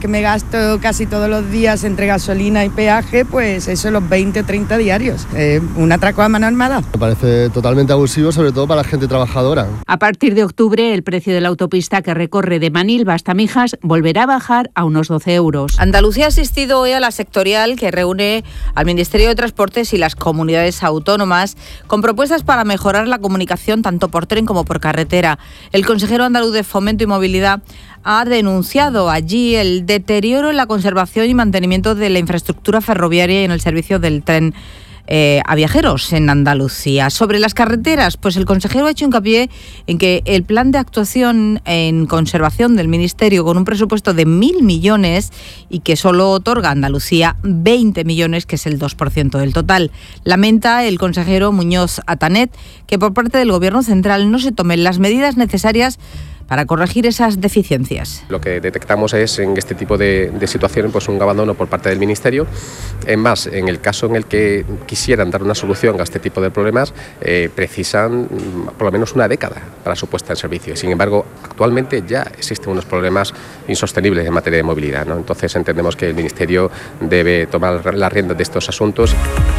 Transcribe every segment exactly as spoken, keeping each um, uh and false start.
que me gasto casi todos los días entre gasolina y peaje, pues eso, los veinte o treinta diarios. Eh, un atraco a mano armada. Me parece totalmente abusivo, sobre todo para la gente trabajadora. A partir de octubre, el precio de la autopista que recorre de Manilva hasta Mijas volverá a bajar a unos doce euros. Andalucía ha asistido hoy a la sectorial que reúne al Ministerio de Transportes y las comunidades autónomas con propuestas para mejorar la comunicación tanto por tren como por carretera. El consejero andaluz de Fomento y Movilidad ha denunciado allí el deterioro en la conservación y mantenimiento de la infraestructura ferroviaria y en el servicio del tren Eh, a viajeros en Andalucía. Sobre las carreteras, pues el consejero ha hecho hincapié en que el plan de actuación en conservación del Ministerio, con un presupuesto de mil millones y que solo otorga a Andalucía veinte millones, que es el dos por ciento del total. Lamenta el consejero Muñoz Atanet que por parte del Gobierno central no se tomen las medidas necesarias para corregir esas deficiencias. Lo que detectamos es en este tipo de, de situaciones pues un abandono por parte del Ministerio. Es más, en el caso en el que quisieran dar una solución a este tipo de problemas, eh, precisan por lo menos una década para su puesta en servicio. Sin embargo, actualmente ya existen unos problemas insostenibles en materia de movilidad, ¿no? Entonces entendemos que el Ministerio debe tomar las riendas de estos asuntos.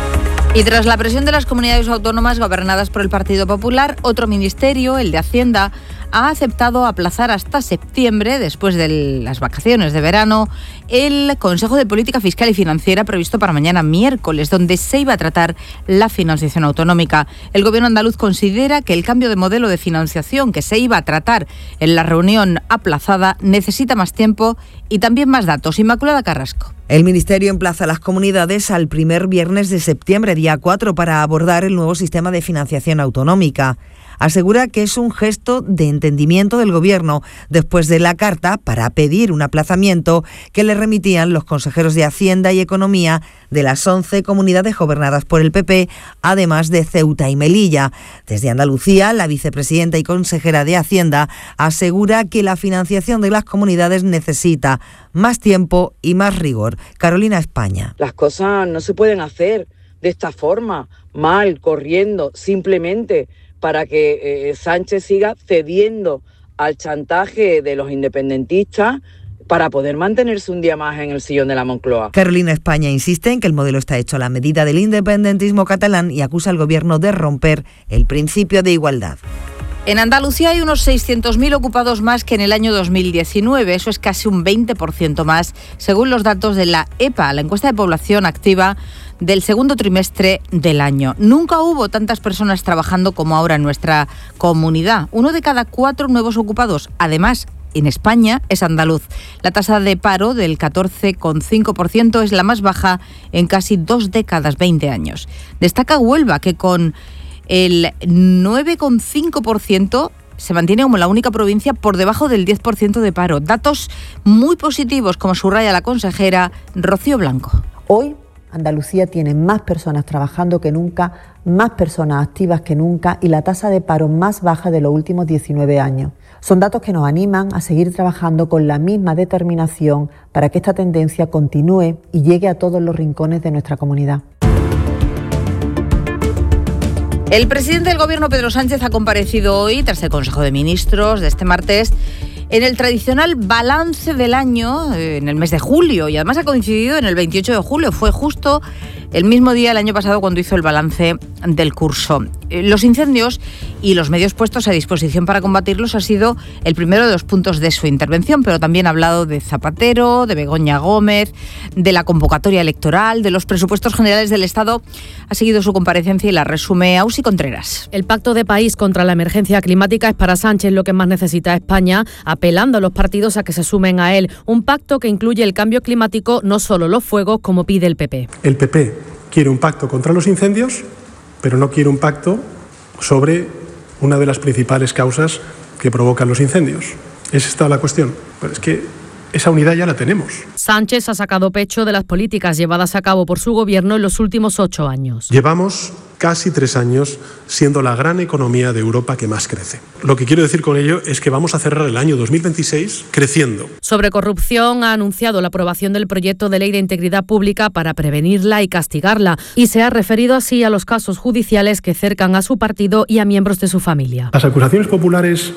Y tras la presión de las comunidades autónomas gobernadas por el Partido Popular, otro ministerio, el de Hacienda, ha aceptado aplazar hasta septiembre, después de las vacaciones de verano, el Consejo de Política Fiscal y Financiera previsto para mañana miércoles, donde se iba a tratar la financiación autonómica. El Gobierno andaluz considera que el cambio de modelo de financiación que se iba a tratar en la reunión aplazada necesita más tiempo y también más datos. Inmaculada Carrasco. El Ministerio emplaza a las comunidades al primer viernes de septiembre, día cuatro, para abordar el nuevo sistema de financiación autonómica. Asegura que es un gesto de entendimiento del Gobierno después de la carta para pedir un aplazamiento que le remitían los consejeros de Hacienda y Economía de las once comunidades gobernadas por el P P, además de Ceuta y Melilla. Desde Andalucía, la vicepresidenta y consejera de Hacienda asegura que la financiación de las comunidades necesita más tiempo y más rigor. Carolina España. Las cosas no se pueden hacer de esta forma, mal, corriendo, simplemente para que eh, Sánchez siga cediendo al chantaje de los independentistas para poder mantenerse un día más en el sillón de la Moncloa. Carolina España insiste en que el modelo está hecho a la medida del independentismo catalán y acusa al Gobierno de romper el principio de igualdad. En Andalucía hay unos seiscientos mil ocupados más que en el año dos mil diecinueve. Eso es casi un veinte por ciento más, según los datos de la E P A, la encuesta de población activa del segundo trimestre del año. Nunca hubo tantas personas trabajando como ahora en nuestra comunidad. Uno de cada cuatro nuevos ocupados, además, en España, es andaluz. La tasa de paro del catorce coma cinco por ciento es la más baja en casi dos décadas, veinte años. Destaca Huelva, que con el nueve coma cinco por ciento se mantiene como la única provincia por debajo del diez por ciento de paro. Datos muy positivos, como subraya la consejera Rocío Blanco. Hoy Andalucía tiene más personas trabajando que nunca, más personas activas que nunca y la tasa de paro más baja de los últimos diecinueve años. Son datos que nos animan a seguir trabajando con la misma determinación para que esta tendencia continúe y llegue a todos los rincones de nuestra comunidad. El presidente del Gobierno, Pedro Sánchez, ha comparecido hoy, tras el Consejo de Ministros de este martes, en el tradicional balance del año, en el mes de julio, y además ha coincidido en el veintiocho de julio. Fue justo el mismo día el año pasado cuando hizo el balance del curso. Los incendios y los medios puestos a disposición para combatirlos ha sido el primero de los puntos de su intervención, pero también ha hablado de Zapatero, de Begoña Gómez, de la convocatoria electoral, de los presupuestos generales del Estado. Ha seguido su comparecencia y la resume Ausi Contreras. El pacto de país contra la emergencia climática es para Sánchez lo que más necesita España, apelando a los partidos a que se sumen a él. Un pacto que incluye el cambio climático, no solo los fuegos, como pide el P P. El P P quiere un pacto contra los incendios, pero no quiere un pacto sobre una de las principales causas que provocan los incendios. ¿Es esta la cuestión? Pues es que esa unidad ya la tenemos. Sánchez ha sacado pecho de las políticas llevadas a cabo por su gobierno en los últimos ocho años. Llevamos casi tres años siendo la gran economía de Europa que más crece. Lo que quiero decir con ello es que vamos a cerrar el año dos mil veintiséis creciendo. Sobre corrupción, ha anunciado la aprobación del proyecto de ley de integridad pública para prevenirla y castigarla, y se ha referido así a los casos judiciales que cercan a su partido y a miembros de su familia. Las acusaciones populares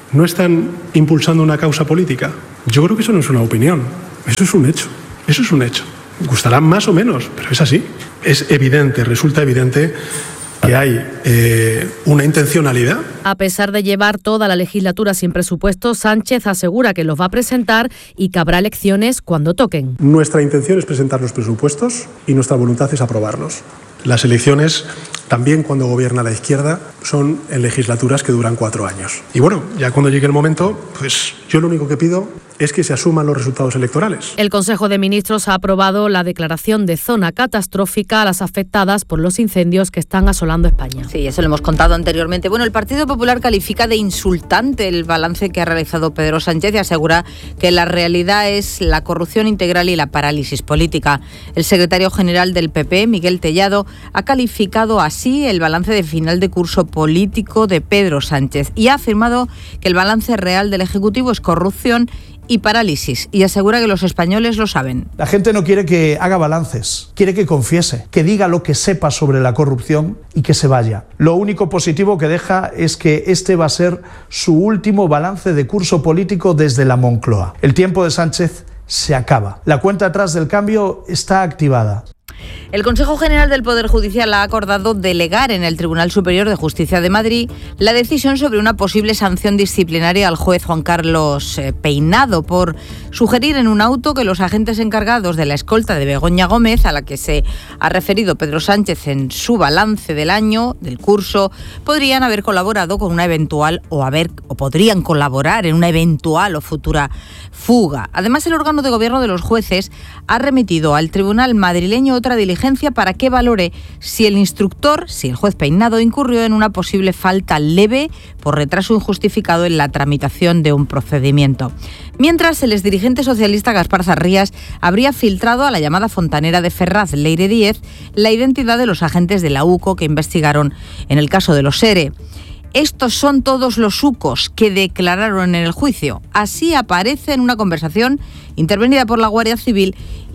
no están impulsando una causa política. Yo creo que eso no es una opinión, eso es un hecho, eso es un hecho. Gustará más o menos, pero es así. Es evidente, resulta evidente que hay eh, una intencionalidad. A pesar de llevar toda la legislatura sin presupuesto, Sánchez asegura que los va a presentar y que habrá elecciones cuando toquen. Nuestra intención es presentar los presupuestos y nuestra voluntad es aprobarlos. Las elecciones, también cuando gobierna la izquierda, son en legislaturas que duran cuatro años. Y bueno, ya cuando llegue el momento, pues yo lo único que pido es que se asuman los resultados electorales. El Consejo de Ministros ha aprobado la declaración de zona catastrófica a las afectadas por los incendios que están asolando España. Sí, eso lo hemos contado anteriormente. Bueno, el Partido Popular califica de insultante el balance que ha realizado Pedro Sánchez y asegura que la realidad es la corrupción integral y la parálisis política. El secretario general del P P, Miguel Tellado, ha calificado así el balance de final de curso político de Pedro Sánchez y ha afirmado que el balance real del Ejecutivo es corrupción y parálisis, y asegura que los españoles lo saben. La gente no quiere que haga balances, quiere que confiese, que diga lo que sepa sobre la corrupción y que se vaya. Lo único positivo que deja es que este va a ser su último balance de curso político desde la Moncloa. El tiempo de Sánchez se acaba. La cuenta atrás del cambio está activada. El Consejo General del Poder Judicial ha acordado delegar en el Tribunal Superior de Justicia de Madrid la decisión sobre una posible sanción disciplinaria al juez Juan Carlos Peinado por sugerir en un auto que los agentes encargados de la escolta de Begoña Gómez, a la que se ha referido Pedro Sánchez en su balance del año, del curso, podrían haber colaborado con una eventual o haber o podrían colaborar en una eventual o futura fuga. Además, el órgano de gobierno de los jueces ha remitido al Tribunal madrileño otra diligencia para que valore si el instructor, si el juez Peinado, incurrió en una posible falta leve por retraso injustificado en la tramitación de un procedimiento. Mientras, el exdirigente socialista Gaspar Zarrías habría filtrado a la llamada fontanera de Ferraz, Leire Díez, la identidad de los agentes de la U C O que investigaron en el caso de los ERE. Estos son todos los ucos que declararon en el juicio. Así aparece en una conversación intervenida por la Guardia Civil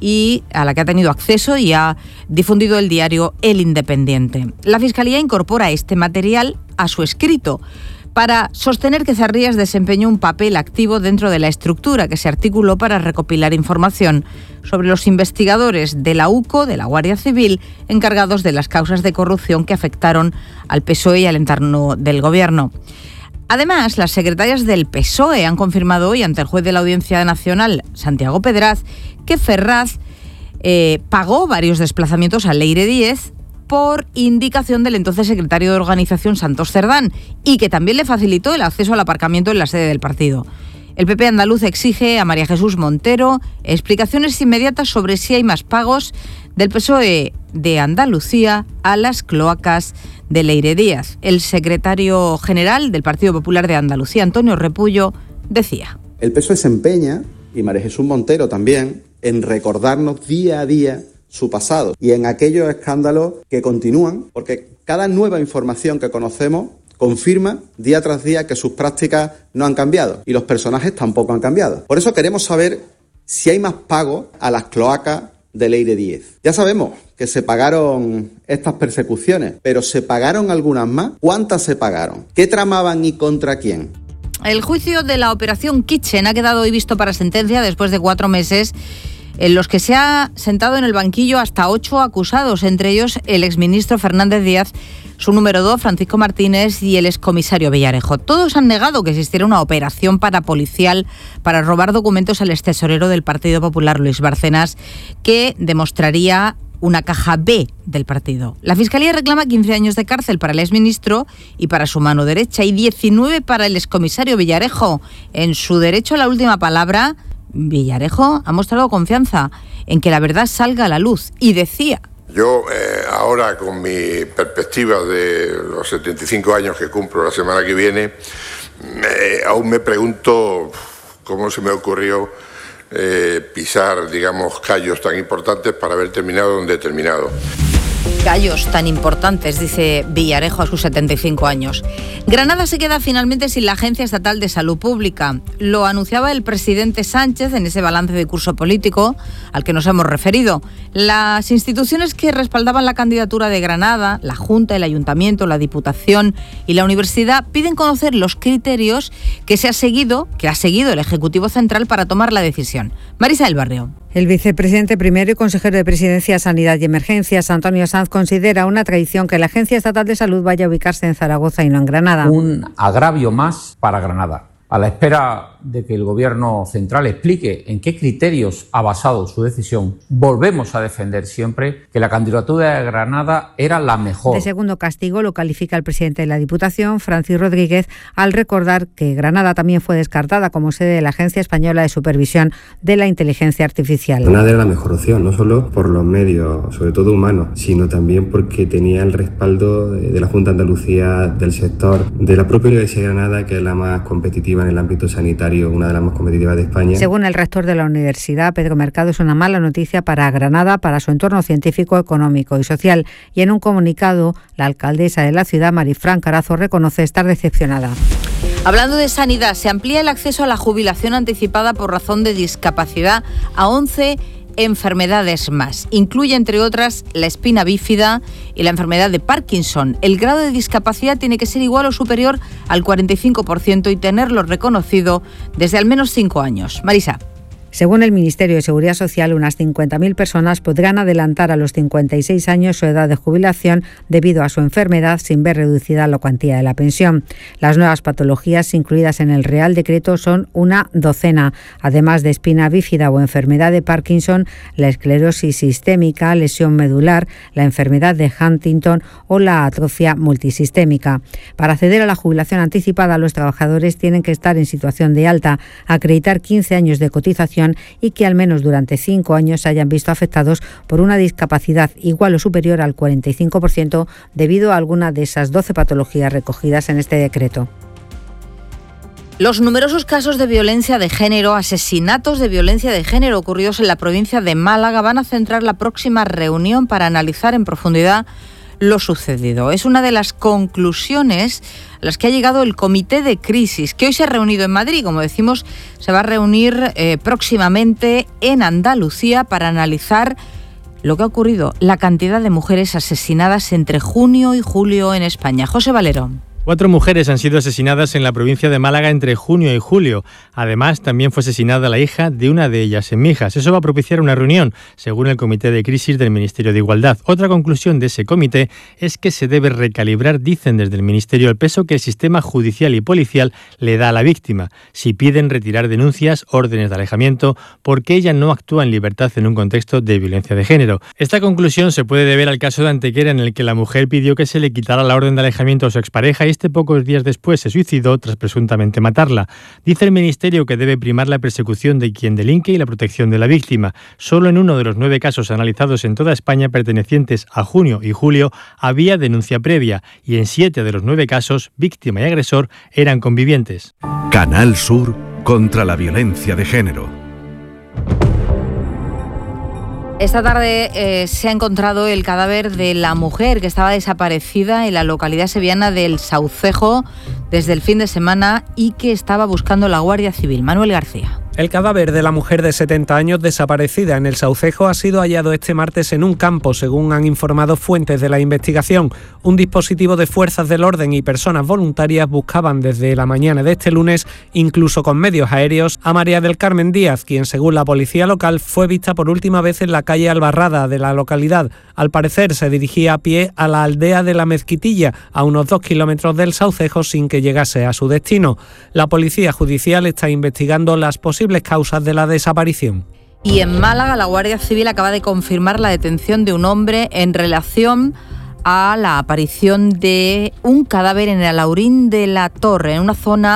y a la que ha tenido acceso y ha difundido el diario El Independiente. La Fiscalía incorpora este material a su escrito para sostener que Zarrías desempeñó un papel activo dentro de la estructura que se articuló para recopilar información sobre los investigadores de la U C O, de la Guardia Civil, encargados de las causas de corrupción que afectaron al P S O E y al entorno del Gobierno. Además, las secretarias del P S O E han confirmado hoy ante el juez de la Audiencia Nacional, Santiago Pedraz, que Ferraz eh, pagó varios desplazamientos a Leire Díez por indicación del entonces secretario de Organización, Santos Cerdán, y que también le facilitó el acceso al aparcamiento en la sede del partido. El P P andaluz exige a María Jesús Montero explicaciones inmediatas sobre si hay más pagos del P S O E de Andalucía a las cloacas de Leire Díaz. El secretario general del Partido Popular de Andalucía, Antonio Repullo, decía: el P S O E se empeña, y María Jesús Montero también, en recordarnos día a día su pasado y en aquellos escándalos que continúan, porque cada nueva información que conocemos confirma día tras día que sus prácticas no han cambiado y los personajes tampoco han cambiado. Por eso queremos saber si hay más pagos a las cloacas de Leire Díez. Ya sabemos que se pagaron estas persecuciones, pero ¿se pagaron algunas más? ¿Cuántas se pagaron? ¿Qué tramaban y contra quién? El juicio de la Operación Kitchen ha quedado hoy visto para sentencia después de cuatro meses en los que se ha sentado en el banquillo hasta ocho acusados, entre ellos el exministro Fernández Díaz, su número dos, Francisco Martínez, y el excomisario Villarejo. Todos han negado que existiera una operación parapolicial para robar documentos al extesorero del Partido Popular, Luis Bárcenas, que demostraría una caja B del partido. La Fiscalía reclama quince años de cárcel para el exministro y para su mano derecha y diecinueve para el excomisario Villarejo. En su derecho a la última palabra, Villarejo ha mostrado confianza en que la verdad salga a la luz y decía: yo eh, ahora, con mi perspectiva de los setenta y cinco años que cumplo la semana que viene, eh, aún me pregunto cómo se me ocurrió eh, pisar, digamos, callos tan importantes para haber terminado donde he terminado. gallos tan importantes, dice Villarejo a sus setenta y cinco años. Granada se queda finalmente sin la Agencia Estatal de Salud Pública. Lo anunciaba el presidente Sánchez en ese balance de curso político al que nos hemos referido. Las instituciones que respaldaban la candidatura de Granada, la Junta, el Ayuntamiento, la Diputación y la Universidad, piden conocer los criterios que se ha seguido, que ha seguido el Ejecutivo Central para tomar la decisión. Marisa del Barrio. El vicepresidente primero y consejero de Presidencia, Sanidad y Emergencias, Antonio Sanz, considera una traición que la Agencia Estatal de Salud vaya a ubicarse en Zaragoza y no en Granada. Un agravio más para Granada. A la espera de que el Gobierno central explique en qué criterios ha basado su decisión, volvemos a defender siempre que la candidatura de Granada era la mejor. De segundo castigo lo califica el presidente de la Diputación, Francis Rodríguez, al recordar que Granada también fue descartada como sede de la Agencia Española de Supervisión de la Inteligencia Artificial. Granada era la mejor opción, no solo por los medios, sobre todo humanos, sino también porque tenía el respaldo de la Junta de Andalucía, del sector, de la propia Universidad de Granada, que es la más competitiva en el ámbito sanitario, una de las más competitivas de España. Según el rector de la universidad, Pedro Mercado, es una mala noticia para Granada, para su entorno científico, económico y social. Y en un comunicado, la alcaldesa de la ciudad, Marifran Carazo, reconoce estar decepcionada. Hablando de sanidad, se amplía el acceso a la jubilación anticipada por razón de discapacidad a once enfermedades más. Incluye, entre otras, la espina bífida y la enfermedad de Parkinson. El grado de discapacidad tiene que ser igual o superior al cuarenta y cinco por ciento y tenerlo reconocido desde al menos cinco años. Marisa. Según el Ministerio de Seguridad Social, unas cincuenta mil personas podrán adelantar a los cincuenta y seis años su edad de jubilación debido a su enfermedad sin ver reducida la cuantía de la pensión. Las nuevas patologías incluidas en el Real Decreto son una docena. Además de espina bífida o enfermedad de Parkinson, la esclerosis sistémica, lesión medular, la enfermedad de Huntington o la atrofia multisistémica. Para acceder a la jubilación anticipada, los trabajadores tienen que estar en situación de alta, acreditar quince años de cotización y que al menos durante cinco años se hayan visto afectados por una discapacidad igual o superior al cuarenta y cinco por ciento debido a alguna de esas doce patologías recogidas en este decreto. Los numerosos casos de violencia de género, asesinatos de violencia de género ocurridos en la provincia de Málaga van a centrar la próxima reunión para analizar en profundidad lo sucedido. Es una de las conclusiones a las que ha llegado el Comité de Crisis, que hoy se ha reunido en Madrid. Como decimos, se va a reunir eh, próximamente en Andalucía para analizar lo que ha ocurrido, la cantidad de mujeres asesinadas entre junio y julio en España. José Valero. Cuatro mujeres han sido asesinadas en la provincia de Málaga entre junio y julio. Además, también fue asesinada la hija de una de ellas en Mijas. Eso va a propiciar una reunión, según el Comité de Crisis del Ministerio de Igualdad. Otra conclusión de ese comité es que se debe recalibrar, dicen desde el Ministerio, el peso que el sistema judicial y policial le da a la víctima. Si piden retirar denuncias, órdenes de alejamiento, porque ella no actúa en libertad en un contexto de violencia de género. Esta conclusión se puede deber al caso de Antequera, en el que la mujer pidió que se le quitara la orden de alejamiento a su expareja y este pocos días después se suicidó tras presuntamente matarla. Dice el Ministerio que debe primar la persecución de quien delinque y la protección de la víctima. Solo en uno de los nueve casos analizados en toda España pertenecientes a junio y julio había denuncia previa y en siete de los nueve casos víctima y agresor eran convivientes. Canal Sur contra la violencia de género. Esta tarde eh, se ha encontrado el cadáver de la mujer que estaba desaparecida en la localidad sevillana del Saucejo desde el fin de semana y que estaba buscando la Guardia Civil. Manuel García. El cadáver de la mujer de setenta años desaparecida en el Saucejo ha sido hallado este martes en un campo, según han informado fuentes de la investigación. Un dispositivo de fuerzas del orden y personas voluntarias buscaban desde la mañana de este lunes, incluso con medios aéreos, a María del Carmen Díaz, quien, según la policía local, fue vista por última vez en la calle Albarrada de la localidad. Al parecer se dirigía a pie a la aldea de la Mezquitilla, a unos dos kilómetros del Saucejo, sin que llegase a su destino. La policía judicial está investigando las posibilidades causas de la desaparición. Y en Málaga, la Guardia Civil acaba de confirmar la detención de un hombre en relación a la aparición de un cadáver en el Alaurín de la Torre, en una zona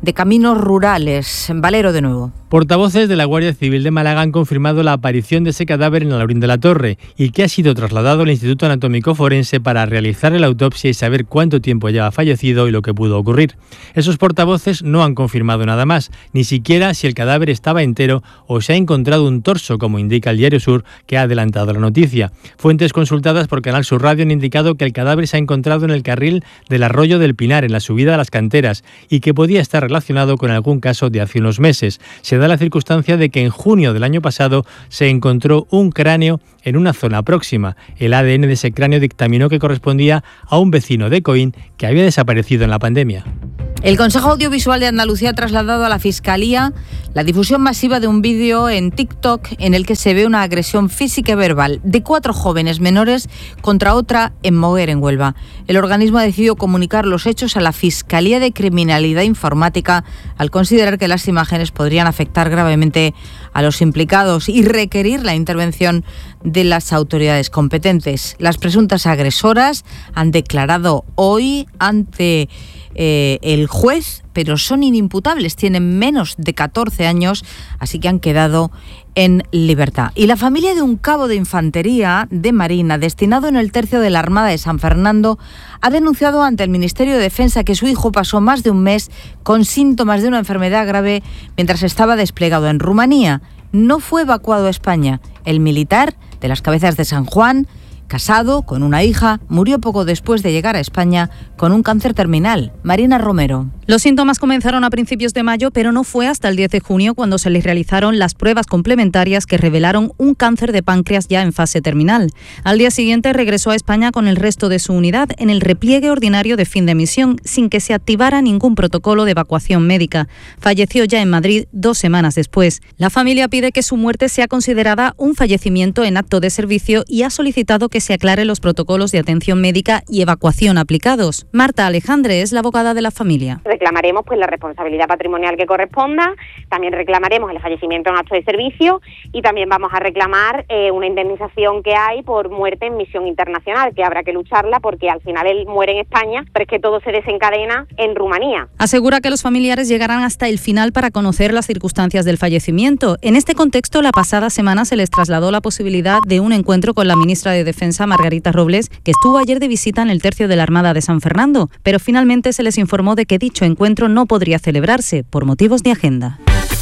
de caminos rurales. Valero de nuevo. Portavoces de la Guardia Civil de Málaga han confirmado la aparición de ese cadáver en Alaurín de la Torre y que ha sido trasladado al Instituto Anatómico Forense para realizar la autopsia y saber cuánto tiempo lleva fallecido y lo que pudo ocurrir. Esos portavoces no han confirmado nada más, ni siquiera si el cadáver estaba entero o se ha encontrado un torso, como indica el Diario Sur, que ha adelantado la noticia. Fuentes consultadas por Canal Sur Radio han indicado que el cadáver se ha encontrado en el carril del Arroyo del Pinar, en la subida a las Canteras, y que podía estar relacionado con algún caso de hace unos meses. Se da la circunstancia de que en junio del año pasado se encontró un cráneo en una zona próxima. El A D N de ese cráneo dictaminó que correspondía a un vecino de Coín que había desaparecido en la pandemia. El Consejo Audiovisual de Andalucía ha trasladado a la Fiscalía la difusión masiva de un vídeo en TikTok en el que se ve una agresión física y verbal de cuatro jóvenes menores contra otra en Moguer, en Huelva. El organismo ha decidido comunicar los hechos a la Fiscalía de Criminalidad Informática al considerar que las imágenes podrían afectar gravemente a los implicados y requerir la intervención de las autoridades competentes. Las presuntas agresoras han declarado hoy ante Eh, el juez, pero son inimputables, tienen menos de catorce años, así que han quedado en libertad. Y la familia de un cabo de infantería de Marina destinado en el tercio de la Armada de San Fernando ha denunciado ante el Ministerio de Defensa que su hijo pasó más de un mes con síntomas de una enfermedad grave mientras estaba desplegado en Rumanía. No fue evacuado a España. El militar de las Cabezas de San Juan, casado con una hija, murió poco después de llegar a España con un cáncer terminal. Marina Romero. Los síntomas comenzaron a principios de mayo, pero no fue hasta el diez de junio cuando se les realizaron las pruebas complementarias que revelaron un cáncer de páncreas ya en fase terminal. Al día siguiente regresó a España con el resto de su unidad en el repliegue ordinario de fin de misión, sin que se activara ningún protocolo de evacuación médica. Falleció ya en Madrid dos semanas después. La familia pide que su muerte sea considerada un fallecimiento en acto de servicio y ha solicitado que se aclaren los protocolos de atención médica y evacuación aplicados. Marta Alejandre es la abogada de la familia. Reclamaremos pues la responsabilidad patrimonial que corresponda, también reclamaremos el fallecimiento en acto de servicio y también vamos a reclamar eh, una indemnización que hay por muerte en misión internacional, que habrá que lucharla porque al final él muere en España, pero es que todo se desencadena en Rumanía. Asegura que los familiares llegarán hasta el final para conocer las circunstancias del fallecimiento. En este contexto, la pasada semana se les trasladó la posibilidad de un encuentro con la ministra de Defensa, Margarita Robles, que estuvo ayer de visita en el tercio de la Armada de San Fernando, pero finalmente se les informó de que dicho encuentro no podría celebrarse por motivos de agenda.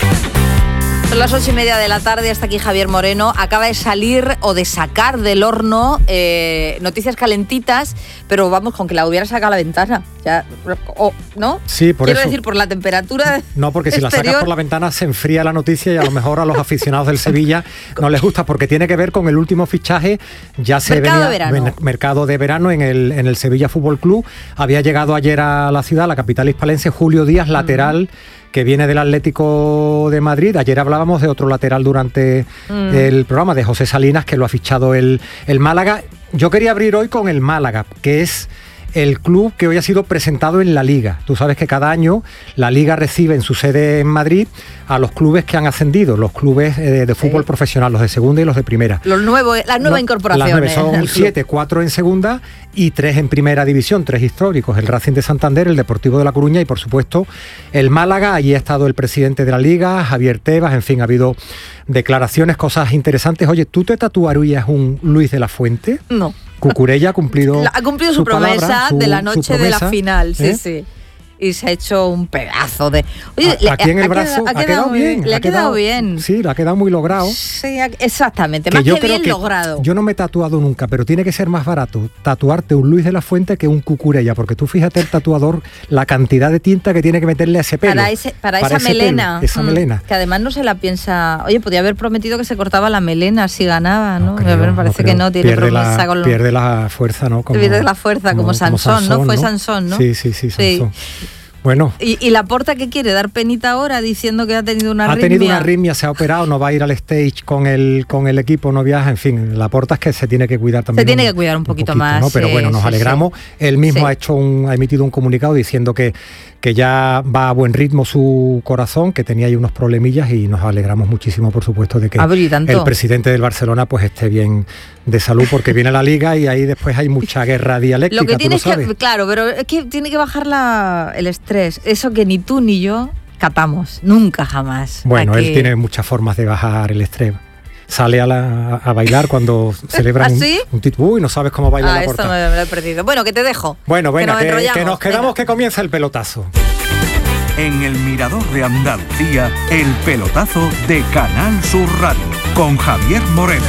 Son las ocho y media de la tarde, hasta aquí Javier Moreno. Acaba de salir o de sacar del horno eh, noticias calentitas, pero vamos, con que la hubiera sacado a la ventana. Ya, o, ¿no? Sí, por Quiero eso. decir, por la temperatura. No, porque si exterior. la sacas por la ventana se enfría la noticia y a lo mejor a los aficionados del Sevilla no les gusta, porque tiene que ver con el último fichaje. Ya se Mercado venía de verano. mercado de verano en el, en el Sevilla Fútbol Club. Había llegado ayer a la ciudad, la capital hispalense, Julio Díaz, uh-huh. lateral, que viene del Atlético de Madrid. Ayer hablábamos de otro lateral durante mm. el programa, de José Salinas, que lo ha fichado el, el Málaga. Yo quería abrir hoy con el Málaga, que es el club que hoy ha sido presentado en la Liga. Tú sabes que cada año la Liga recibe en su sede en Madrid a los clubes que han ascendido, los clubes eh, de fútbol sí. profesional, los de segunda y los de primera. Los nuevos, las nuevas no, incorporaciones. Las nueve son siete, cuatro en segunda y tres en primera división, tres históricos, el Racing de Santander, el Deportivo de La Coruña y por supuesto el Málaga. Allí ha estado el presidente de la Liga, Javier Tebas, en fin, ha habido declaraciones, cosas interesantes. Oye, ¿tú te tatuarías un Luis de la Fuente? No. Cucurella ha cumplido, ha cumplido su, su promesa palabra, su, de la noche promesa, de la final, sí, ¿eh? sí. Y se ha hecho un pedazo de... Oye, aquí en el brazo ha quedado, ha quedado bien. Le ha quedado bien. Sí, le ha quedado muy logrado. Sí, exactamente, más que, que bien que logrado. Yo no me he tatuado nunca, pero tiene que ser más barato tatuarte un Luis de la Fuente que un Cucurella, porque tú fíjate el tatuador, la cantidad de tinta que tiene que meterle a ese pelo. Para, ese, para, para esa melena. Pelo, esa mm, melena. Que además no se la piensa... Oye, podía haber prometido que se cortaba la melena si ganaba, ¿no? no creo, me parece no que no, tiene pierde promesa la, con los... Pierde la fuerza, ¿no? Como, pierde la fuerza, como, como, Sansón, como Sansón, ¿no? Fue ¿no? Sansón, ¿no? Sí, sí, sí, Sansón. Sí. Bueno. ¿Y, ¿Y Laporta qué quiere? ¿Dar penita ahora diciendo que ha tenido una arritmia? Ha tenido una arritmia, se ha operado, no va a ir al stage con el con el equipo, no viaja, en fin. Laporta es que se tiene que cuidar también. Se tiene un, que cuidar un poquito, un poquito más. ¿no? Pero sí, bueno, nos sí, alegramos. Sí. Él mismo sí. ha hecho un, ha emitido un comunicado diciendo que, que ya va a buen ritmo su corazón, que tenía ahí unos problemillas y nos alegramos muchísimo, por supuesto, de que el presidente del Barcelona pues esté bien de salud, porque viene la Liga y ahí después hay mucha guerra dialéctica. Lo que tienes ¿tú lo sabes? que, claro, pero es que tiene que bajar la, el estrés, eso que ni tú ni yo catamos, nunca jamás. Bueno, Aquí... él tiene muchas formas de bajar el estrés. Sale a, la, a bailar cuando celebran ¿Ah, sí? un, un título. Uy, no sabes cómo baila ah, la esto Porta. me, me lo he perdido. Bueno, que te dejo. Bueno, venga, que nos, que, que nos quedamos, venga. que comienza el pelotazo. En el Mirador de Andalucía, el pelotazo de Canal Sur Radio, con Javier Moreno.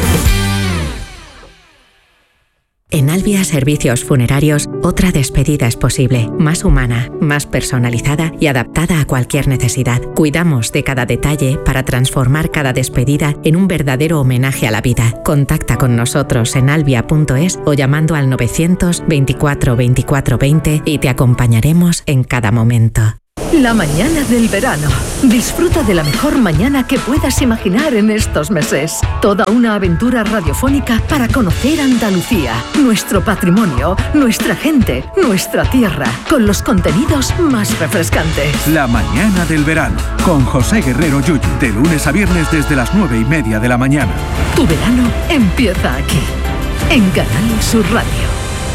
En Albia Servicios Funerarios, otra despedida es posible, más humana, más personalizada y adaptada a cualquier necesidad. Cuidamos de cada detalle para transformar cada despedida en un verdadero homenaje a la vida. Contacta con nosotros en albia punto es o llamando al novecientos veinticuatro veinticuatro veinte y te acompañaremos en cada momento. La mañana del verano. Disfruta de la mejor mañana que puedas imaginar en estos meses. Toda una aventura radiofónica para conocer Andalucía, nuestro patrimonio, nuestra gente, nuestra tierra, con los contenidos más refrescantes. La mañana del verano, con José Guerrero Yuyu, de lunes a viernes desde las nueve y media de la mañana. Tu verano empieza aquí, en Canal Sur Radio.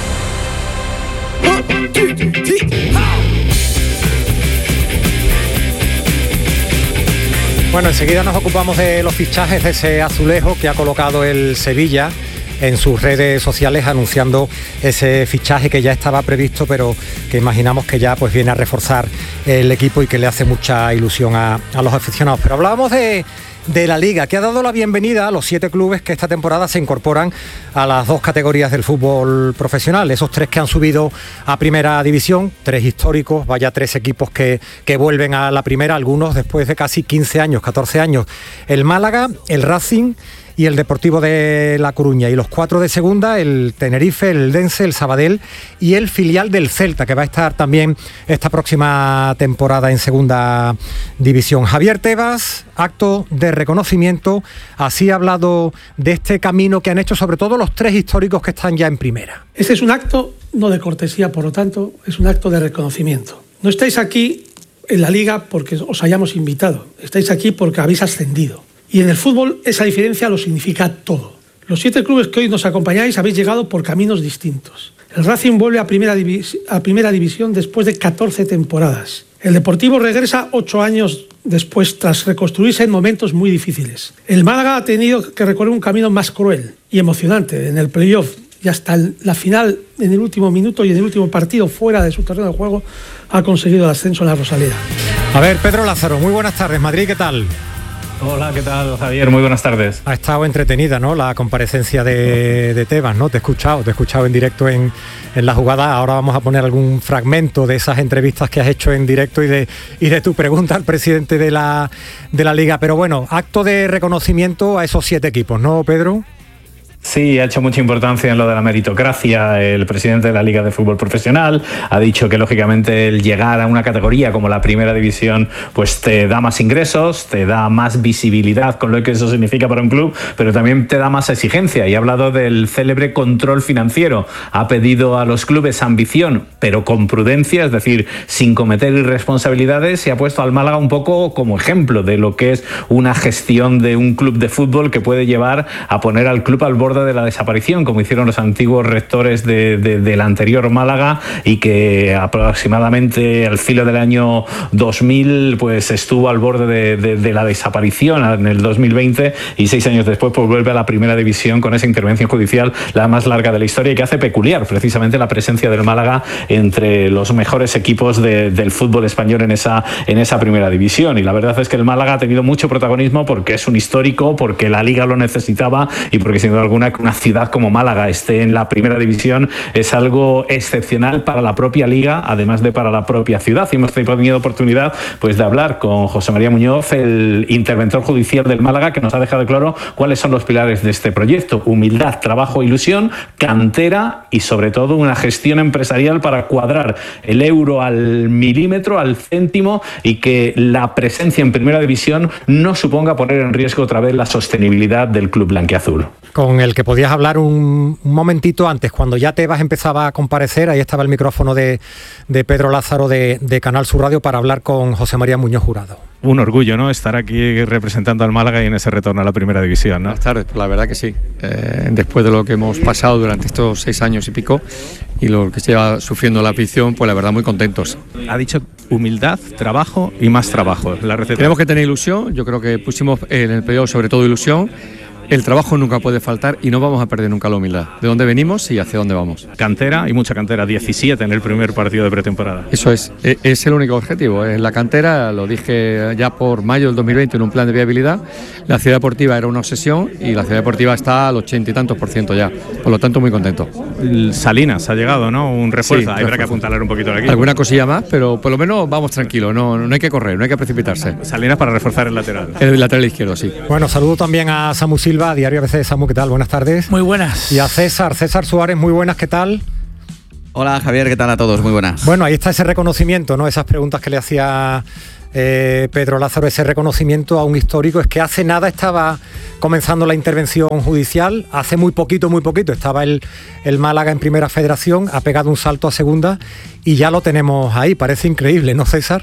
Bueno, enseguida nos ocupamos de los fichajes de ese azulejo que ha colocado el Sevilla en sus redes sociales anunciando ese fichaje que ya estaba previsto, pero que imaginamos que ya pues viene a reforzar el equipo y que le hace mucha ilusión a, a los aficionados. Pero hablábamos de, de la Liga, que ha dado la bienvenida a los siete clubes que esta temporada se incorporan a las dos categorías del fútbol profesional. Esos tres que han subido a primera división, tres históricos, vaya tres equipos que, que vuelven a la primera, algunos después de casi quince años, catorce años. El Málaga, el Racing y el Deportivo de La Coruña, y los cuatro de segunda, el Tenerife, el Eldense, el Sabadell y el filial del Celta, que va a estar también esta próxima temporada en segunda división. Javier Tebas, acto de reconocimiento, así ha hablado de este camino que han hecho sobre todo los tres históricos que están ya en primera. Este es un acto no de cortesía, por lo tanto, es un acto de reconocimiento. No estáis aquí en la Liga porque os hayamos invitado, estáis aquí porque habéis ascendido. Y en el fútbol esa diferencia lo significa todo. Los siete clubes que hoy nos acompañáis habéis llegado por caminos distintos. El Racing vuelve a primera, divis- a primera división después de catorce temporadas. El Deportivo regresa ocho años después tras reconstruirse en momentos muy difíciles. El Málaga ha tenido que recorrer un camino más cruel y emocionante en el playoff y hasta la final, en el último minuto y en el último partido fuera de su terreno de juego, ha conseguido el ascenso en la Rosaleda. A ver, Pedro Lázaro, muy buenas tardes. Madrid, ¿qué tal? Hola, ¿qué tal, Javier? Muy buenas tardes. Ha estado entretenida, ¿no?, la comparecencia de, de Tebas, ¿no? Te he escuchado, te he escuchado en directo en, en la jugada. Ahora vamos a poner algún fragmento de esas entrevistas que has hecho en directo y de, y de tu pregunta al presidente de la, de la Liga. Pero bueno, acto de reconocimiento a esos siete equipos, ¿no, Pedro? Sí, ha hecho mucha importancia en lo de la meritocracia. El presidente de la Liga de Fútbol Profesional ha dicho que lógicamente el llegar a una categoría como la Primera División pues te da más ingresos, te da más visibilidad con lo que eso significa para un club, pero también te da más exigencia, y ha hablado del célebre control financiero. Ha pedido a los clubes ambición, pero con prudencia, es decir, sin cometer irresponsabilidades, y ha puesto al Málaga un poco como ejemplo de lo que es una gestión de un club de fútbol que puede llevar a poner al club al borde de la desaparición, como hicieron los antiguos rectores de, de, del anterior Málaga, y que aproximadamente al filo del año dos mil pues estuvo al borde de, de, de la desaparición en el dos mil veinte, y seis años después pues vuelve a la primera división con esa intervención judicial la más larga de la historia, y que hace peculiar precisamente la presencia del Málaga entre los mejores equipos de, del fútbol español en esa, en esa primera división. Y la verdad es que el Málaga ha tenido mucho protagonismo porque es un histórico, porque la Liga lo necesitaba, y porque sin duda alguna que una ciudad como Málaga esté en la primera división es algo excepcional para la propia Liga, además de para la propia ciudad. Y hemos tenido oportunidad pues de hablar con José María Muñoz, el interventor judicial del Málaga, que nos ha dejado claro cuáles son los pilares de este proyecto: humildad, trabajo, ilusión, cantera y sobre todo una gestión empresarial para cuadrar el euro al milímetro, al céntimo, y que la presencia en primera división no suponga poner en riesgo otra vez la sostenibilidad del club blanquiazul. con el que podías hablar un, un momentito antes, cuando ya Tebas empezaba a comparecer. Ahí estaba el micrófono de, de Pedro Lázaro de, de Canal Sur Radio para hablar con José María Muñoz Jurado. Un orgullo, ¿no?, estar aquí representando al Málaga y en ese retorno a la primera división, ¿no? Buenas tardes, la verdad que sí. Eh, después de lo que hemos pasado durante estos seis años y pico y lo que se lleva sufriendo la afición, pues la verdad muy contentos. Ha dicho humildad, trabajo y más trabajo. La receta. Tenemos que tener ilusión, yo creo que pusimos en el periodo sobre todo ilusión. El trabajo nunca puede faltar y no vamos a perder nunca la humildad. ¿De dónde venimos y hacia dónde vamos? Cantera y mucha cantera, diecisiete en el primer partido de pretemporada. Eso es, es el único objetivo. Es la cantera, lo dije ya por mayo del dos mil veinte en un plan de viabilidad. La ciudad deportiva era una obsesión y la ciudad deportiva está al ochenta y tantos por ciento ya. Por lo tanto, muy contento. Salinas ha llegado, ¿no? Un refuerzo, sí, habrá que apuntalar un poquito aquí. Alguna cosilla más, pero por lo menos vamos tranquilos, no, no hay que correr, no hay que precipitarse. Salinas para reforzar el lateral. El lateral izquierdo, sí. Bueno, saludo también a Samu Silva, Diario A B C. Samu, ¿qué tal? Buenas tardes. Muy buenas. Y a César, César Suárez, muy buenas, ¿qué tal? Hola Javier, ¿qué tal a todos? Muy buenas. Bueno, ahí está ese reconocimiento, ¿no? Esas preguntas que le hacía eh, Pedro Lázaro, ese reconocimiento a un histórico. Es que hace nada estaba comenzando la intervención judicial, hace muy poquito, muy poquito, estaba el, el Málaga en Primera Federación, ha pegado un salto a Segunda y ya lo tenemos ahí, parece increíble, ¿no, César?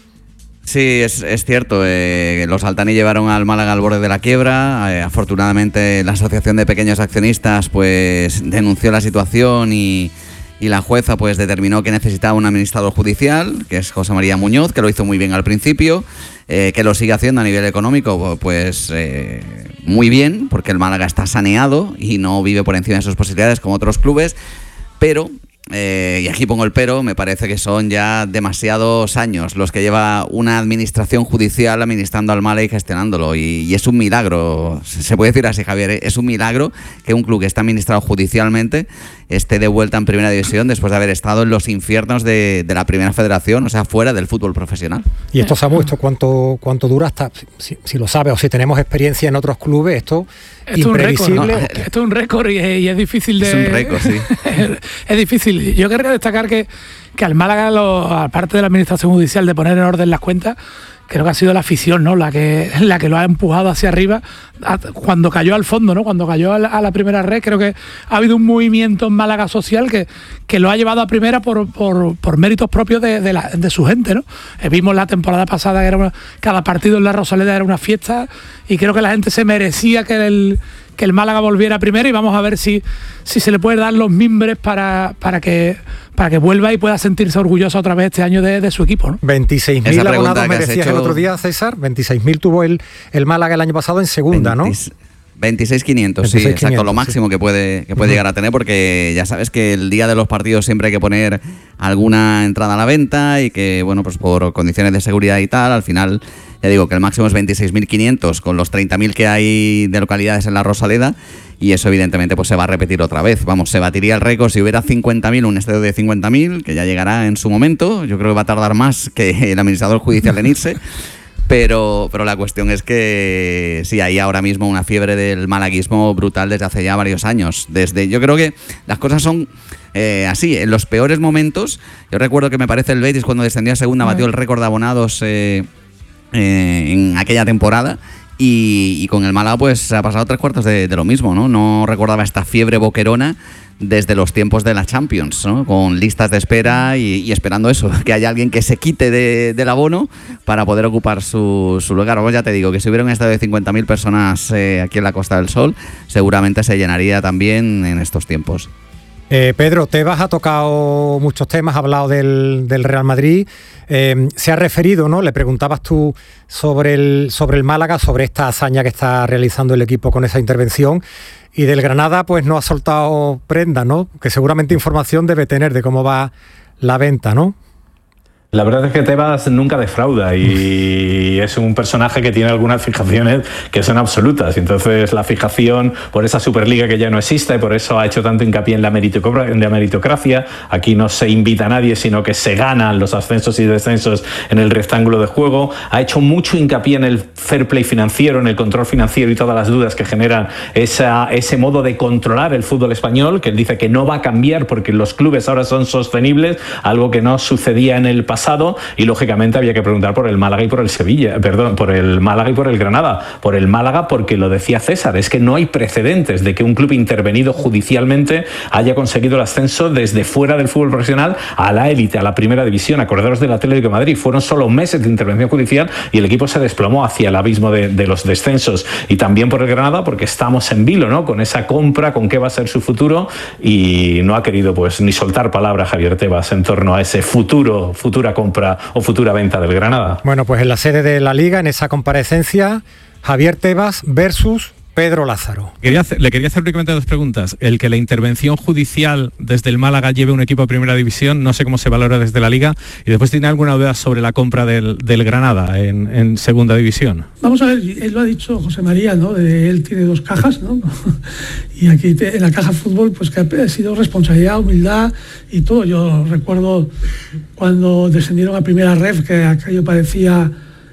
Sí, es, es cierto. Eh, los Altani llevaron al Málaga al borde de la quiebra. Eh, afortunadamente, la Asociación de Pequeños Accionistas pues denunció la situación y, y la jueza pues determinó que necesitaba un administrador judicial, que es José María Muñoz, que lo hizo muy bien al principio, eh, que lo sigue haciendo a nivel económico pues eh, muy bien, porque el Málaga está saneado y no vive por encima de sus posibilidades como otros clubes, pero... Eh, y aquí pongo el pero, me parece que son ya demasiados años los que lleva una administración judicial administrando al Málaga y gestionándolo, y, y es un milagro, se puede decir así, Javier, ¿eh? Es un milagro que un club que está administrado judicialmente esté de vuelta en Primera División después de haber estado en los infiernos de, de la Primera Federación, o sea, fuera del fútbol profesional. Y esto, Samu, ¿esto cuánto, cuánto dura? Hasta si, si lo sabes o si tenemos experiencia en otros clubes, esto, esto imprevisible. Es un récord, ¿no? Esto es un récord y, y es difícil de... Es un récord, sí. es, es difícil. Yo querría destacar que, que al Málaga, lo, aparte de la administración judicial, de poner en orden las cuentas, creo que ha sido la afición, ¿no?, la que la que lo ha empujado hacia arriba a, cuando cayó al fondo, ¿no?, cuando cayó a la, a la primera red. Creo que ha habido un movimiento en Málaga social que, que lo ha llevado a primera por, por, por méritos propios de, de, la, de su gente, ¿no? Eh, vimos la temporada pasada que era una, cada partido en la Rosaleda era una fiesta, y creo que la gente se merecía que el que el Málaga volviera a primera, y vamos a ver si, si se le puede dar los mimbres para, para que para que vuelva y pueda sentirse orgulloso otra vez este año de, de su equipo, ¿no? veintiséis mil abonados merecías hecho... el otro día, César. veintiséis mil tuvo el, el Málaga el año pasado en Segunda, ¿no? veintiséis mil quinientos, sí, exacto, lo máximo sí. que puede, que puede uh-huh. llegar a tener, porque ya sabes que el día de los partidos siempre hay que poner alguna entrada a la venta y que, bueno, pues por condiciones de seguridad y tal, al final, ya digo que el máximo es veintiséis mil quinientos con los treinta mil que hay de localidades en la Rosaleda, y eso evidentemente pues se va a repetir otra vez. Vamos, se batiría el récord si hubiera cincuenta mil, un estadio de cincuenta mil, que ya llegará en su momento. Yo creo que va a tardar más que el administrador judicial en irse. Pero, pero la cuestión es que sí, hay ahora mismo una fiebre del malaguismo brutal desde hace ya varios años. Desde, yo creo que las cosas son eh, así, en los peores momentos. Yo recuerdo que me parece el Betis cuando descendió a Segunda batió el récord de abonados eh, eh, en aquella temporada. Y, y con el Málaga pues ha pasado tres cuartos de, de lo mismo, ¿no? No recordaba esta fiebre boquerona desde los tiempos de la Champions, ¿no? Con listas de espera y, y esperando eso, que haya alguien que se quite de, del abono para poder ocupar su, su lugar. Pues ya te digo que si hubiera un estadio de cincuenta mil personas eh, aquí en la Costa del Sol, seguramente se llenaría también en estos tiempos. Eh, Pedro, Tebas ha tocado muchos temas, ha hablado del, del Real Madrid, eh, se ha referido, ¿no? Le preguntabas tú sobre el, sobre el Málaga, sobre esta hazaña que está realizando el equipo con esa intervención, y del Granada pues no ha soltado prenda, ¿no? Que seguramente información debe tener de cómo va la venta, ¿no? La verdad es que Tebas nunca defrauda y es un personaje que tiene algunas fijaciones que son absolutas. Entonces la fijación por esa Superliga que ya no existe, y por eso ha hecho tanto hincapié en la meritocracia. Aquí no se invita a nadie, sino que se ganan los ascensos y descensos en el rectángulo de juego. Ha hecho mucho hincapié en el fair play financiero, en el control financiero y todas las dudas que generan esa, ese modo de controlar el fútbol español, que él dice que no va a cambiar porque los clubes ahora son sostenibles, algo que no sucedía en el pasado. pasado y lógicamente había que preguntar por el Málaga y por el Sevilla, perdón, por el Málaga y por el Granada. Por el Málaga porque lo decía César, es que no hay precedentes de que un club intervenido judicialmente haya conseguido el ascenso desde fuera del fútbol profesional a la élite, a la primera división. Acordaros del Atlético de Madrid, fueron solo meses de intervención judicial y el equipo se desplomó hacia el abismo de, de los descensos. Y también por el Granada porque estamos en vilo, ¿no? Con esa compra, con qué va a ser su futuro, y no ha querido pues ni soltar palabra Javier Tebas en torno a ese futuro, futura compra o futura venta del Granada. Bueno, pues en la sede de la Liga, en esa comparecencia, Javier Tebas versus Pedro Lázaro. Quería hacer, le quería hacer únicamente dos preguntas. El que la intervención judicial desde el Málaga lleve un equipo a primera división, no sé cómo se valora desde la Liga, y después tiene alguna duda sobre la compra del, del Granada en, en segunda división. Vamos a ver, él lo ha dicho José María, ¿no? De, él tiene dos cajas, ¿no? Y aquí te, en la caja fútbol, pues que ha sido responsabilidad, humildad y todo. Yo recuerdo cuando descendieron a primera ref, que aquello parecía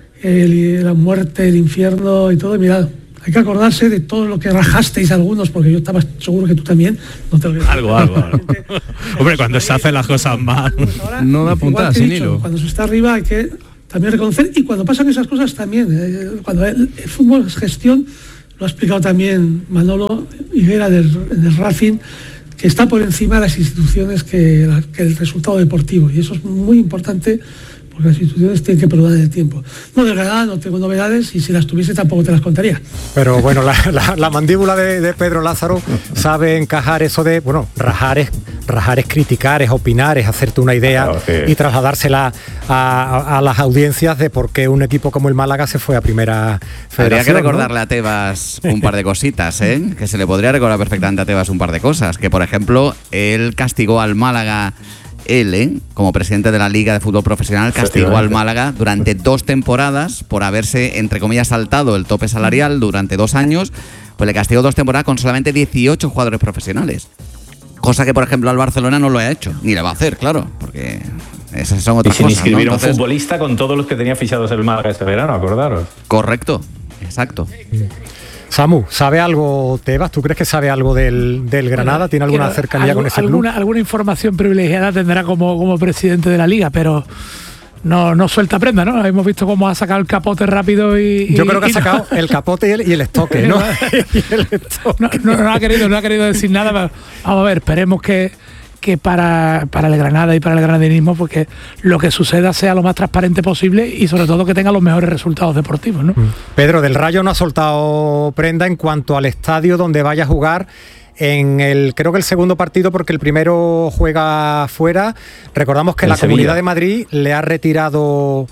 el, la muerte, el infierno y todo, y mirad, hay que acordarse de todo lo que rajasteis algunos, porque yo estaba seguro que tú también no te olvidas. Algo, algo, algo. Hombre, cuando se hacen las cosas mal, pues ahora, no da puntada sin hilo. Cuando se está arriba hay que también reconocer, y cuando pasan esas cosas también, eh, cuando el, el fútbol es gestión, lo ha explicado también Manolo Higuera del, del Racing, que está por encima de las instituciones que, la, que el resultado deportivo, y eso es muy importante, porque las instituciones tienen que perdurar en el tiempo. No, de verdad, no tengo novedades, y si las tuviese tampoco te las contaría. Pero bueno, la, la, la mandíbula de, de Pedro Lázaro sabe encajar eso de, bueno, rajar es, rajar es criticar, es opinar, es hacerte una idea, claro, sí, y trasladársela a, a, a las audiencias de por qué un equipo como el Málaga se fue a primera federación. Habría que recordarle, ¿no?, a Tebas un par de cositas, ¿eh? Que se le podría recordar perfectamente a Tebas un par de cosas. Que, por ejemplo, él castigó al Málaga... Él, ¿eh? como presidente de la Liga de Fútbol Profesional, castigó al Málaga durante dos temporadas por haberse, entre comillas, saltado el tope salarial durante dos años. Pues le castigó dos temporadas con solamente dieciocho jugadores profesionales. Cosa que, por ejemplo, al Barcelona no lo ha hecho. Ni le va a hacer, claro, porque esas son otras cosas. Y sin cosas, inscribir ¿no? a un futbolista con todos los que tenía fichados el Málaga este verano, acordaros. Correcto, exacto. Samu, ¿sabe algo Tebas? ¿Tú crees que sabe algo del, del Granada? ¿Tiene alguna cercanía algo, con ese alguna, club? Alguna información privilegiada tendrá como, como presidente de la Liga, pero no, no suelta prenda, ¿no? Hemos visto cómo ha sacado el capote rápido y... Yo y, creo que ha sacado no. el capote y el, y el estoque, ¿no? y el estoque. No, no, no, ha querido, no ha querido decir nada, pero vamos a ver, esperemos que... que para, para el Granada y para el granadinismo, porque lo que suceda sea lo más transparente posible y sobre todo que tenga los mejores resultados deportivos, ¿no? Pedro, del Rayo no ha soltado prenda en cuanto al estadio donde vaya a jugar en el, creo que el segundo partido, porque el primero juega fuera. Recordamos que el la Sevilla. Comunidad de Madrid le ha retirado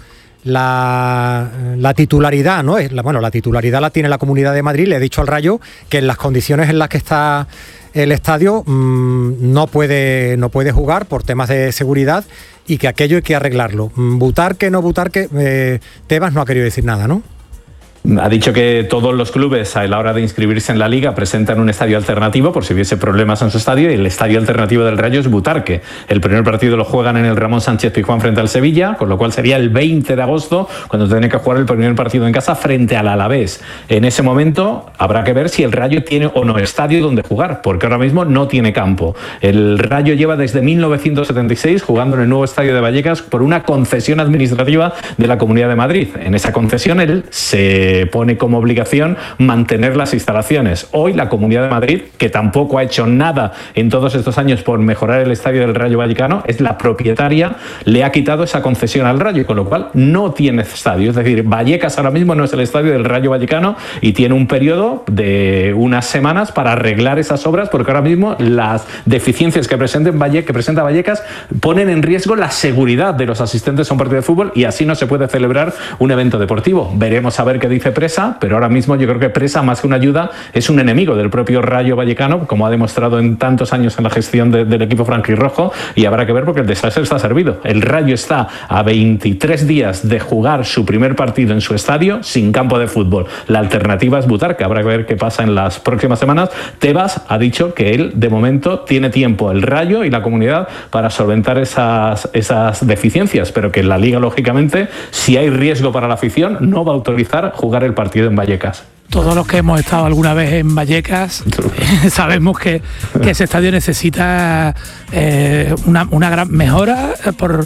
la, la titularidad, ¿no? La, bueno, la titularidad la tiene la Comunidad de Madrid. Le he dicho al Rayo que en las condiciones en las que está el estadio mmm, no puede no puede jugar por temas de seguridad y que aquello hay que arreglarlo. Butarque, no Butarque, eh, Tebas no ha querido decir nada, ¿no? Ha dicho que todos los clubes a la hora de inscribirse en la Liga presentan un estadio alternativo por si hubiese problemas en su estadio, y el estadio alternativo del Rayo es Butarque. El primer partido lo juegan en el Ramón Sánchez Pizjuán frente al Sevilla, con lo cual sería el veinte de agosto cuando tienen que jugar el primer partido en casa frente al Alavés. En ese momento habrá que ver si el Rayo tiene o no estadio donde jugar, porque ahora mismo no tiene campo. El Rayo lleva desde mil novecientos setenta y seis jugando en el nuevo estadio de Vallecas por una concesión administrativa de la Comunidad de Madrid. En esa concesión él se pone como obligación mantener las instalaciones. Hoy la Comunidad de Madrid, que tampoco ha hecho nada en todos estos años por mejorar el estadio del Rayo Vallecano, es la propietaria, le ha quitado esa concesión al Rayo, con lo cual no tiene estadio. Es decir, Vallecas ahora mismo no es el estadio del Rayo Vallecano y tiene un periodo de unas semanas para arreglar esas obras, porque ahora mismo las deficiencias que, presenten Valle, que presenta Vallecas ponen en riesgo la seguridad de los asistentes a un partido de fútbol, y así no se puede celebrar un evento deportivo. Veremos a ver qué dice Presa, pero ahora mismo yo creo que Presa, más que una ayuda, es un enemigo del propio Rayo Vallecano, como ha demostrado en tantos años en la gestión de, del equipo franquirrojo, y habrá que ver porque el desastre está servido. El Rayo está a veintitrés días de jugar su primer partido en su estadio sin campo de fútbol. La alternativa es Butarque, habrá que ver qué pasa en las próximas semanas. Tebas ha dicho que él, de momento, tiene tiempo, el Rayo y la Comunidad, para solventar esas, esas deficiencias, pero que la Liga, lógicamente, si hay riesgo para la afición, no va a autorizar jugar el partido en Vallecas. Todos los que hemos estado alguna vez en Vallecas sabemos que, que ese estadio necesita eh, una, una gran mejora por,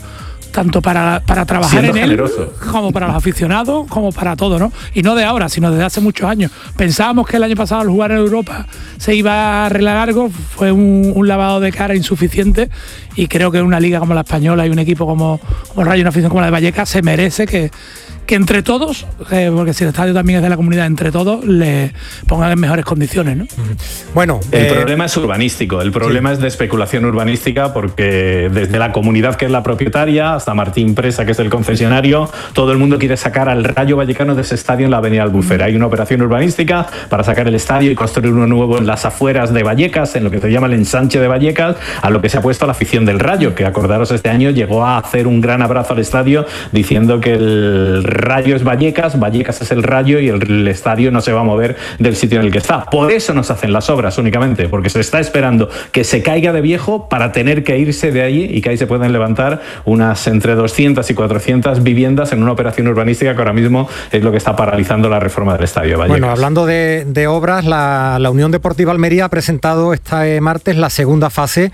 tanto para, para trabajar Siendo en él, generoso. como para los aficionados, como para todo, ¿no? Y no de ahora, sino desde hace muchos años. Pensábamos que el año pasado al jugar en Europa se iba a arreglar algo, fue un, un lavado de cara insuficiente, y creo que una liga como la española y un equipo como, como el Rayo, una afición como la de Vallecas, se merece que que entre todos, eh, porque si el estadio también es de la comunidad, entre todos le pongan en mejores condiciones, ¿no? Bueno, el eh, problema es urbanístico, el problema sí. es de especulación urbanística, porque desde la comunidad, que es la propietaria, hasta Martín Presa, que es el concesionario, todo el mundo quiere sacar al Rayo Vallecano de ese estadio en la avenida Albufera. Hay una operación urbanística para sacar el estadio y construir uno nuevo en las afueras de Vallecas, en lo que se llama el ensanche de Vallecas, a lo que se ha puesto la afición del Rayo, que acordaros este año llegó a hacer un gran abrazo al estadio diciendo que el Rayo es Vallecas, Vallecas es el Rayo, y el, el estadio no se va a mover del sitio en el que está. Por eso no se hacen las obras únicamente, porque se está esperando que se caiga de viejo para tener que irse de allí y que ahí se pueden levantar unas entre doscientas y cuatrocientas viviendas en una operación urbanística que ahora mismo es lo que está paralizando la reforma del estadio de Vallecas. Bueno, hablando de, de obras, la, la Unión Deportiva Almería ha presentado este martes la segunda fase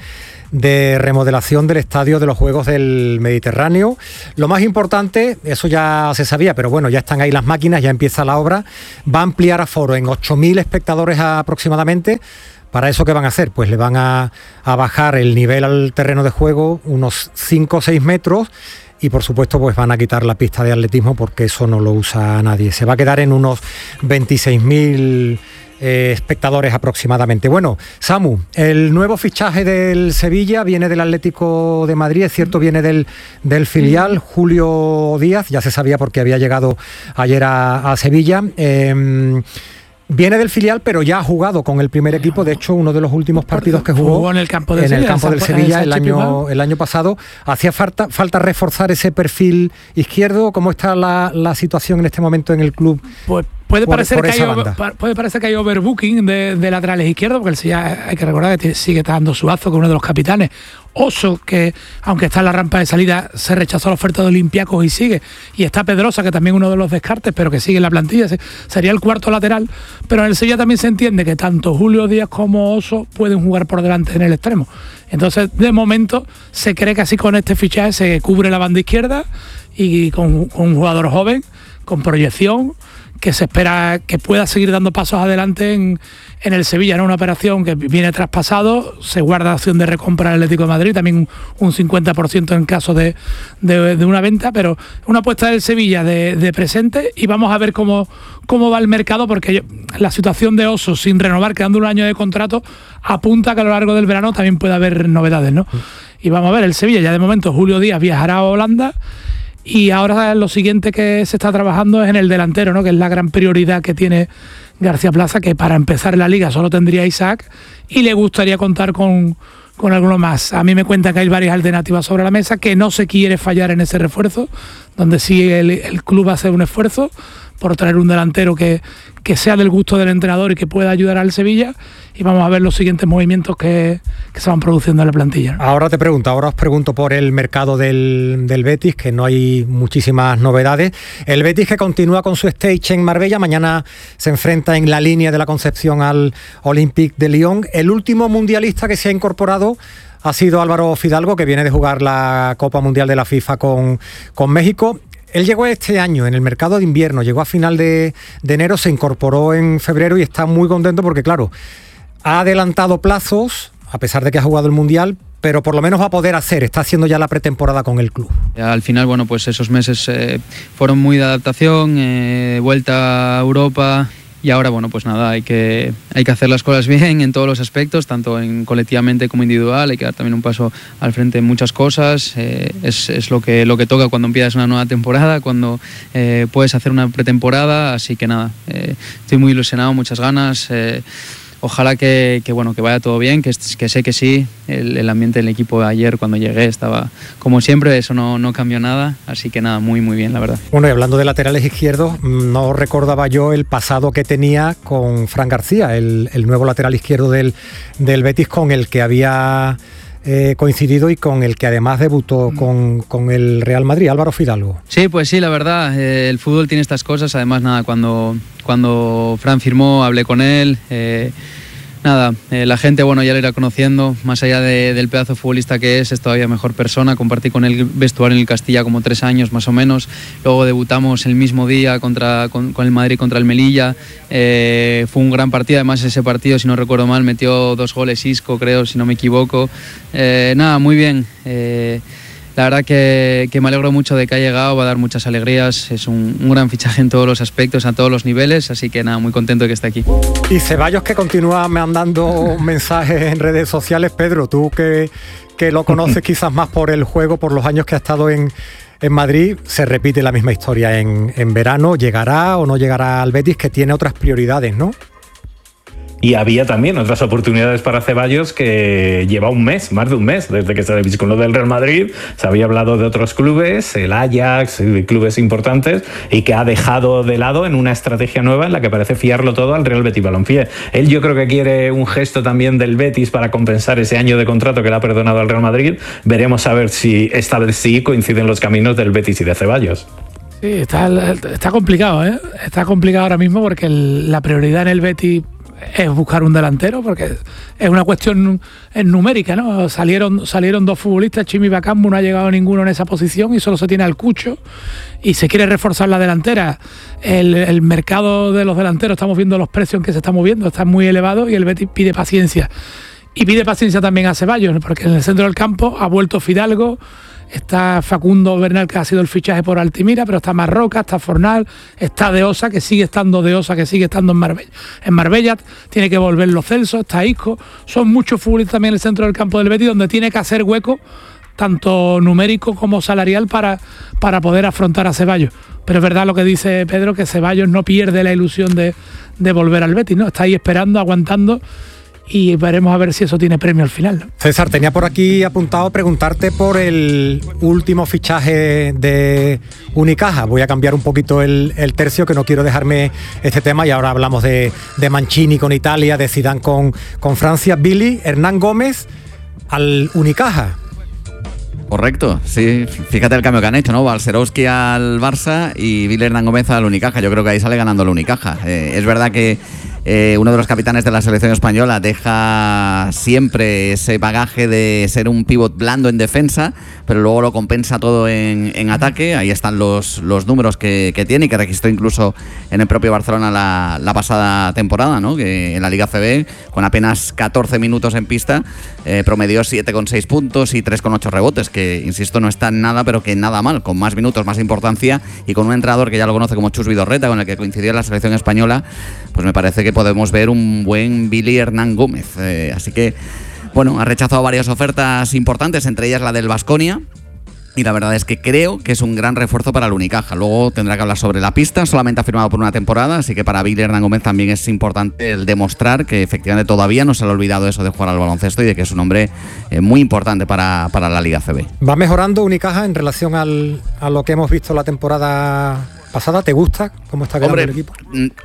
de remodelación del estadio de los Juegos del Mediterráneo. Lo más importante, eso ya se sabía, pero bueno, ya están ahí las máquinas, ya empieza la obra, va a ampliar aforo en ocho mil espectadores aproximadamente. ¿Para eso qué van a hacer? Pues le van a, a bajar el nivel al terreno de juego unos cinco o seis metros, y por supuesto pues van a quitar la pista de atletismo, porque eso no lo usa nadie. Se va a quedar en unos veintiséis mil Eh, espectadores aproximadamente. Bueno, Samu, el nuevo fichaje del Sevilla viene del Atlético de Madrid, es cierto, viene del, del filial, Julio Díaz, ya se sabía porque había llegado ayer a, a Sevilla. Eh, Viene del filial, pero ya ha jugado con el primer equipo. De hecho, uno de los últimos partidos que jugó, jugó en el campo del en Sevilla, el campo del Sevilla el año, el año pasado. ¿Hacía falta, falta reforzar ese perfil izquierdo? ¿Cómo está la, la situación en este momento en el club? Pues puede por, parecer, por que hay over, puede parecer que hay overbooking de, de laterales izquierdos, porque el Sevilla, hay que recordar que sigue dando Suazo, que es uno de los capitanes. Oso, que aunque está en la rampa de salida, se rechazó la oferta de Olympiacos y sigue. Y está Pedrosa, que también es uno de los descartes, pero que sigue en la plantilla. Sería el cuarto lateral. Pero en el Sevilla también se entiende que tanto Julio Díaz como Oso pueden jugar por delante en el extremo. Entonces, de momento, se cree que así con este fichaje se cubre la banda izquierda, y con, con un jugador joven, con proyección, que se espera que pueda seguir dando pasos adelante en, en el Sevilla, ¿no? Una operación que viene traspasado, se guarda la opción de recompra del Atlético de Madrid, también un, un cincuenta por ciento en caso de, de, de una venta, pero una apuesta del Sevilla de, de presente, y vamos a ver cómo, cómo va el mercado, porque yo, la situación de Oso sin renovar, quedando un año de contrato, apunta que a lo largo del verano también puede haber novedades, ¿no? Y vamos a ver, el Sevilla ya de momento, Julio Díaz viajará a Holanda. Y ahora lo siguiente que se está trabajando es en el delantero, ¿no? Que es la gran prioridad que tiene García Plaza, que para empezar la liga solo tendría Isaac, y le gustaría contar con, con alguno más. A mí me cuenta que hay varias alternativas sobre la mesa, que no se quiere fallar en ese refuerzo, donde sí el, el club hace un esfuerzo por traer un delantero que, que sea del gusto del entrenador y que pueda ayudar al Sevilla, y vamos a ver los siguientes movimientos que, que se van produciendo en la plantilla, ¿no? Ahora te pregunto, ahora os pregunto por el mercado del, del Betis, que no hay muchísimas novedades. El Betis, que continúa con su stage en Marbella, mañana se enfrenta en la línea de la Concepción al Olympique de Lyon. El último mundialista que se ha incorporado ha sido Álvaro Fidalgo, que viene de jugar la Copa Mundial de la FIFA con, con México. Él llegó este año en el mercado de invierno, llegó a final de, de enero, se incorporó en febrero y está muy contento porque, claro, ha adelantado plazos, a pesar de que ha jugado el Mundial, pero por lo menos va a poder hacer, está haciendo ya la pretemporada con el club. Al final, bueno, pues esos meses eh, fueron muy de adaptación, eh, vuelta a Europa, y ahora, bueno, pues nada, hay que, hay que hacer las cosas bien en todos los aspectos, tanto en colectivamente como individual, hay que dar también un paso al frente en muchas cosas, eh, es, es lo que, lo que toca cuando empiezas una nueva temporada, cuando eh, puedes hacer una pretemporada, así que nada, eh, estoy muy ilusionado, muchas ganas, eh, ojalá que, que, bueno, que vaya todo bien, que, que sé que sí, el, el ambiente del equipo ayer cuando llegué estaba como siempre, eso no, no cambió nada, así que nada, muy muy bien la verdad. Bueno, y hablando de laterales izquierdos, no recordaba yo el pasado que tenía con Fran García, el, el nuevo lateral izquierdo del, del Betis, con el que había eh, coincidido y con el que además debutó con, con el Real Madrid, Álvaro Fidalgo. Sí, pues sí, la verdad, eh, el fútbol tiene estas cosas, además nada, cuando, cuando Fran firmó hablé con él, eh, nada, eh, la gente, bueno, ya lo irá conociendo, más allá de, del pedazo futbolista que es, es todavía mejor persona. Compartí con el vestuario en el Castilla como tres años más o menos, luego debutamos el mismo día contra, con, con el Madrid contra el Melilla, eh, fue un gran partido, además ese partido, si no recuerdo mal, metió dos goles Isco, creo, si no me equivoco. Eh, nada, muy bien. Eh, La verdad que, que me alegro mucho de que ha llegado, va a dar muchas alegrías, es un, un gran fichaje en todos los aspectos, a todos los niveles, así que nada, muy contento de que esté aquí. Y Ceballos, que continúa mandando mensajes en redes sociales. Pedro, tú que, que lo conoces quizás más por el juego, por los años que ha estado en, en Madrid, se repite la misma historia en, en verano, ¿llegará o no llegará al Betis, que tiene otras prioridades, no? Y había también otras oportunidades para Ceballos, que lleva un mes, más de un mes, desde que se desvinculó del Real Madrid. Se había hablado de otros clubes, el Ajax, de clubes importantes, y que ha dejado de lado en una estrategia nueva en la que parece fiarlo todo al Real Betis Balompié. Él, yo creo que quiere un gesto también del Betis para compensar ese año de contrato que le ha perdonado al Real Madrid. Veremos a ver si esta vez sí coinciden los caminos del Betis y de Ceballos. Sí, está, está complicado, ¿eh? Está complicado ahora mismo porque el, la prioridad en el Betis es buscar un delantero, porque es una cuestión numérica, ¿no? Salieron, salieron dos futbolistas, Chimi y Bakambu, no ha llegado ninguno en esa posición y solo se tiene al Cucho, y se quiere reforzar la delantera. El, el mercado de los delanteros, estamos viendo los precios en que se está moviendo, están muy elevados, y el Betis pide paciencia. Y pide paciencia también a Ceballos, porque en el centro del campo ha vuelto Fidalgo, está Facundo Bernal, que ha sido el fichaje por Altimira, pero está Marroca, está Fornal, está De Osa, que sigue estando De Osa, que sigue estando en Marbella, en Marbella, tiene que volver Lo Celso, está Isco. Son muchos futbolistas también en el centro del campo del Betis, donde tiene que hacer hueco, tanto numérico como salarial, para, para poder afrontar a Ceballos. Pero es verdad lo que dice Pedro, que Ceballos no pierde la ilusión de, de volver al Betis, ¿no? Está ahí esperando, aguantando, y veremos a ver si eso tiene premio al final, ¿no? César, tenía por aquí apuntado preguntarte por el último fichaje de Unicaja. Voy a cambiar un poquito el, el tercio, que no quiero dejarme este tema, y ahora hablamos de, de Mancini con Italia, de Zidane con, con Francia. Billy, Hernán Gómez al Unicaja. Correcto, sí, fíjate el cambio que han hecho, ¿no? Balcerowski al Barça y Billy Hernán Gómez al Unicaja. Yo creo que ahí sale ganando el Unicaja. Eh, es verdad que eh, uno de los capitanes de la selección española deja siempre ese bagaje de ser un pívot blando en defensa, pero luego lo compensa todo en, en ataque. Ahí están los, los números que, que tiene y que registró incluso en el propio Barcelona la, la pasada temporada, ¿no? Que en la Liga C B, con apenas catorce minutos en pista, eh, promedió siete coma seis puntos y tres coma ocho rebotes, que insisto no está nada, pero que nada mal, con más minutos, más importancia, y con un entrenador que ya lo conoce como Chus Vidorreta, con el que coincidió en la selección española. Pues me parece que podemos ver un buen Billy Hernán Gómez. Eh, así que, bueno, ha rechazado varias ofertas importantes, entre ellas la del Baskonia, y la verdad es que creo que es un gran refuerzo para el Unicaja. Luego tendrá que hablar sobre la pista, solamente ha firmado por una temporada, así que para Billy Hernán Gómez también es importante el demostrar que efectivamente todavía no se le ha olvidado eso de jugar al baloncesto y de que es un hombre eh, muy importante para, para la Liga C B. ¿Va mejorando Unicaja en relación al, a lo que hemos visto la temporada pasada? ¿Te gusta cómo está quedando el equipo?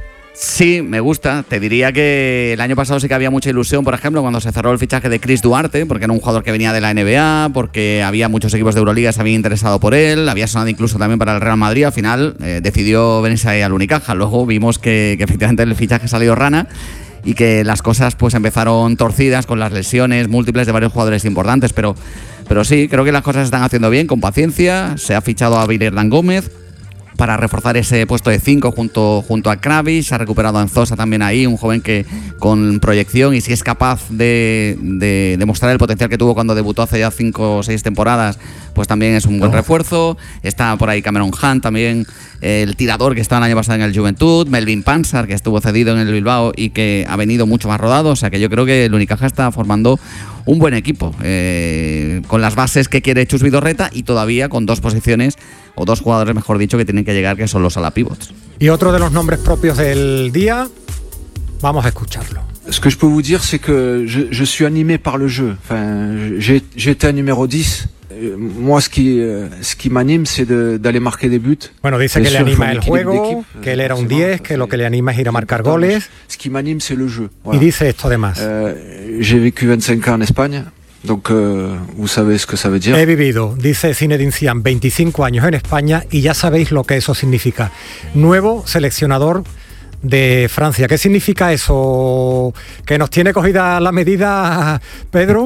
Sí, me gusta. Te diría que el año pasado sí que había mucha ilusión, por ejemplo, cuando se cerró el fichaje de Chris Duarte, porque era un jugador que venía de la N B A, porque había muchos equipos de Euroliga que se habían interesado por él, había sonado incluso también para el Real Madrid. Al final eh, decidió venirse al Unicaja. Luego vimos que, que efectivamente el fichaje salió rana y que las cosas pues empezaron torcidas con las lesiones múltiples de varios jugadores importantes, pero, pero sí, creo que las cosas se están haciendo bien, con paciencia. Se ha fichado a Billy Hernán Gómez para reforzar ese puesto de cinco junto, junto a Kravis. Se ha recuperado a Anzosa también ahí, un joven que con proyección, y si es capaz de, de demostrar el potencial que tuvo cuando debutó hace ya cinco o seis temporadas, pues también es un buen refuerzo. Está por ahí Cameron Hunt también, el tirador que estaba el año pasado en el Juventud, Melvin Pansar, que estuvo cedido en el Bilbao y que ha venido mucho más rodado. O sea que yo creo que el Unicaja está formando un buen equipo, eh, con las bases que quiere Chus Vidorreta, y todavía con dos posiciones, o dos jugadores mejor dicho, que tienen que llegar, que son los ala pivots. Y otro de los nombres propios del día, vamos a escucharlo. Ce que je peux vous dire, c'est que je, je suis animé par le jeu. Enfin, j'ai, j'étais numéro dix. Moi, ce qui, ce qui m'anime, c'est de, d'aller marquer des buts. Bueno, dice que le anima el juego, que él era un diez, que lo que le anima es ir a marcar goles. Ce qui m'anime, c'est le jeu. Y dice esto además. Euh, j'ai vécu veinticinq ans en Espagne. Donc, euh, vous savez ce que ça veut dire. He vivido, dice Zinedine Zidane, veinticinco años en España, y ya sabéis lo que eso significa. Nuevo seleccionador de Francia. ¿Qué significa eso? ¿Que nos tiene cogida la medida, Pedro?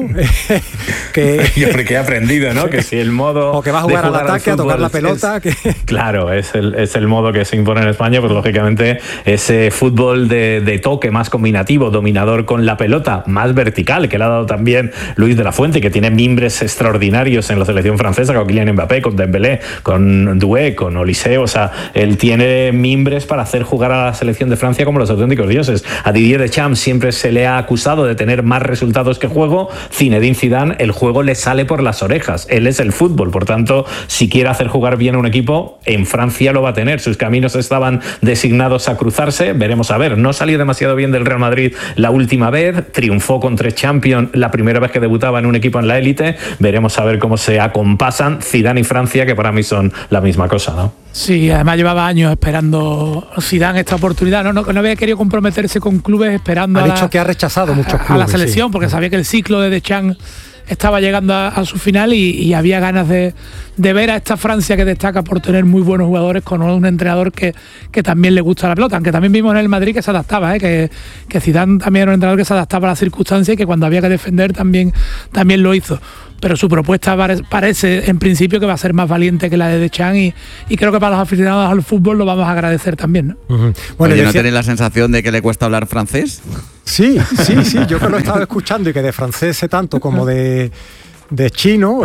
que... Yo creo que he aprendido, ¿no? Que si el modo... O que va a jugar, jugar al ataque, al a tocar la pelota... Es... Que... Claro, es el, es el modo que se impone en España, pues lógicamente ese fútbol de, de toque más combinativo, dominador con la pelota, más vertical, que le ha dado también Luis de la Fuente, que tiene mimbres extraordinarios en la selección francesa, con Kylian Mbappé, con Dembélé, con Doué, con Olise. O sea, él tiene mimbres para hacer jugar a la selección de Francia como los auténticos dioses. A Didier Deschamps siempre se le ha acusado de tener más resultados que juego. Zinedine Zidane, el juego le sale por las orejas. Él es el fútbol, por tanto, si quiere hacer jugar bien a un equipo, en Francia lo va a tener. Sus caminos estaban designados a cruzarse. Veremos a ver. No salió demasiado bien del Real Madrid la última vez. Triunfó con tres Champions la primera vez que debutaba en un equipo en la élite. Veremos a ver cómo se acompasan Zidane y Francia, que para mí son la misma cosa, ¿no? Sí, además llevaba años esperando Zidane esta oportunidad. No, no, no había querido comprometerse con clubes esperando. Ha a dicho la, que ha rechazado a, muchos clubes. A la selección, sí. porque sabía que el ciclo de Deschamps estaba llegando a, a su final y, y había ganas de, de ver a esta Francia que destaca por tener muy buenos jugadores con un entrenador que, que también le gusta la pelota. Aunque también vimos en el Madrid que se adaptaba, ¿eh? que, que Zidane también era un entrenador que se adaptaba a las circunstancias y que cuando había que defender también, también lo hizo. Pero su propuesta parece en principio que va a ser más valiente que la de Deschamps y, y creo que para los aficionados al fútbol lo vamos a agradecer también, ¿no? Uh-huh. Bueno, Oye, ¿no decía... tenéis la sensación de que le cuesta hablar francés? Sí, sí, sí, yo que lo he estado escuchando y que de francés sé tanto como de... de chino,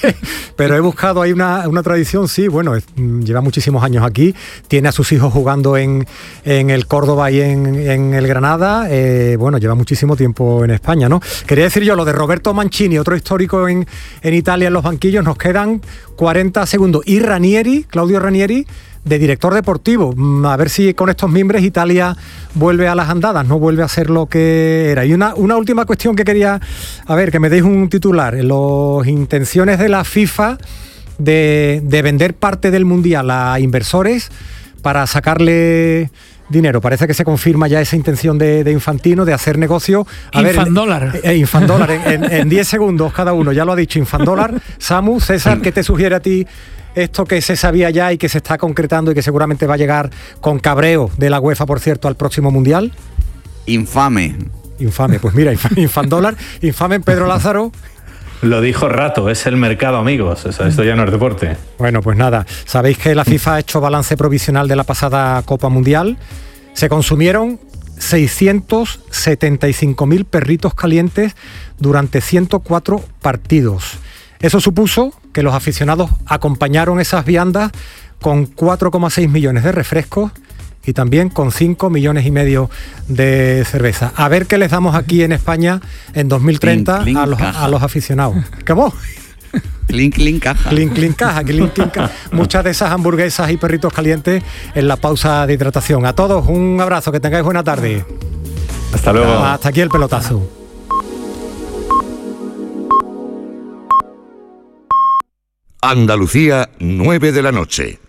pero he buscado ahí una, una tradición, sí, bueno, es, lleva muchísimos años aquí, tiene a sus hijos jugando en, en el Córdoba y en, en el Granada, eh, bueno, lleva muchísimo tiempo en España, ¿no? Quería decir yo, lo de Roberto Mancini, otro histórico en, en Italia en los banquillos, nos quedan cuarenta segundos, y Ranieri, Claudio Ranieri, de director deportivo, a ver si con estos mimbres Italia vuelve a las andadas, no vuelve a ser lo que era. Y una, una última cuestión que quería, a ver, que me deis un titular, las intenciones de la FIFA de, de vender parte del Mundial a inversores para sacarle dinero. Parece que se confirma ya esa intención de, de Infantino de hacer negocio. A Infandólar. Ver, eh, Infandólar, en diez segundos cada uno, ya lo ha dicho Infandólar. Samu, César, ¿qué te sugiere a ti esto que se sabía ya y que se está concretando y que seguramente va a llegar con cabreo de la UEFA, por cierto, al próximo Mundial? Infame. Infame, pues mira, Infandólar, infame en Pedro Lázaro. Lo dijo Rato, es el mercado, amigos. O sea, esto ya no es deporte. Bueno, pues nada, sabéis que la FIFA ha hecho balance provisional de la pasada Copa Mundial. Se consumieron seiscientos setenta y cinco mil perritos calientes durante ciento cuatro partidos. Eso supuso que los aficionados acompañaron esas viandas con cuatro coma seis millones de refrescos y también con cinco millones y medio de cerveza. A ver qué les damos aquí en España en dos mil treinta clink, clink, a, los, a los aficionados. ¿Cómo? Clink, clink, caja. Clink, clink, caja. Clink, clink, caja. Muchas de esas hamburguesas y perritos calientes en la pausa de hidratación. A todos un abrazo, que tengáis buena tarde. Hasta luego. Hasta aquí el pelotazo. Andalucía, nueve de la noche.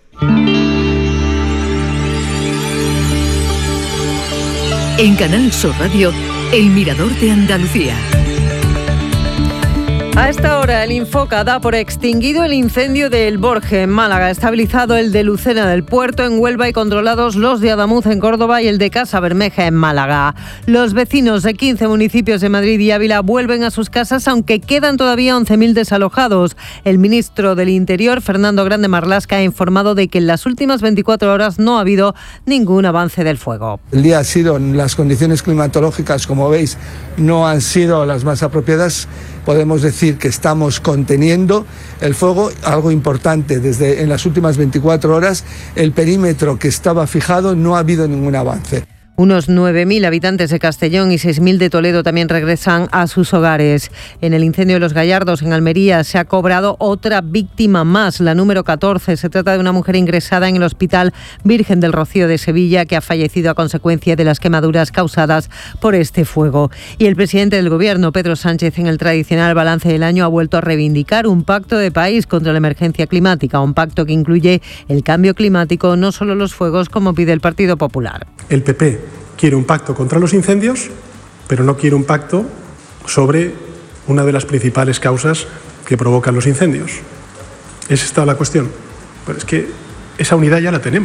En Canal Sur Radio, El Mirador de Andalucía. A esta hora el Infoca da por extinguido el incendio de El Borje en Málaga, estabilizado el de Lucena del Puerto en Huelva y controlados los de Adamuz en Córdoba y el de Casa Bermeja en Málaga. Los vecinos de quince municipios de Madrid y Ávila vuelven a sus casas, aunque quedan todavía once mil desalojados. El ministro del Interior, Fernando Grande Marlaska, ha informado de que en las últimas veinticuatro horas no ha habido ningún avance del fuego. El día ha sido, las condiciones climatológicas, como veis, no han sido las más apropiadas. Podemos decir que estamos conteniendo el fuego, algo importante, desde en las últimas veinticuatro horas el perímetro que estaba fijado no ha habido ningún avance. Unos nueve mil habitantes de Castellón y seis mil de Toledo también regresan a sus hogares. En el incendio de Los Gallardos, en Almería, se ha cobrado otra víctima más, la número catorce. Se trata de una mujer ingresada en el Hospital Virgen del Rocío de Sevilla, que ha fallecido a consecuencia de las quemaduras causadas por este fuego. Y el presidente del Gobierno, Pedro Sánchez, en el tradicional balance del año, ha vuelto a reivindicar un pacto de país contra la emergencia climática, un pacto que incluye el cambio climático, no solo los fuegos, como pide el Partido Popular. El P P quiere un pacto contra los incendios, pero no quiere un pacto sobre una de las principales causas que provocan los incendios. Es esta la cuestión. Pero es que esa unidad ya la tenemos.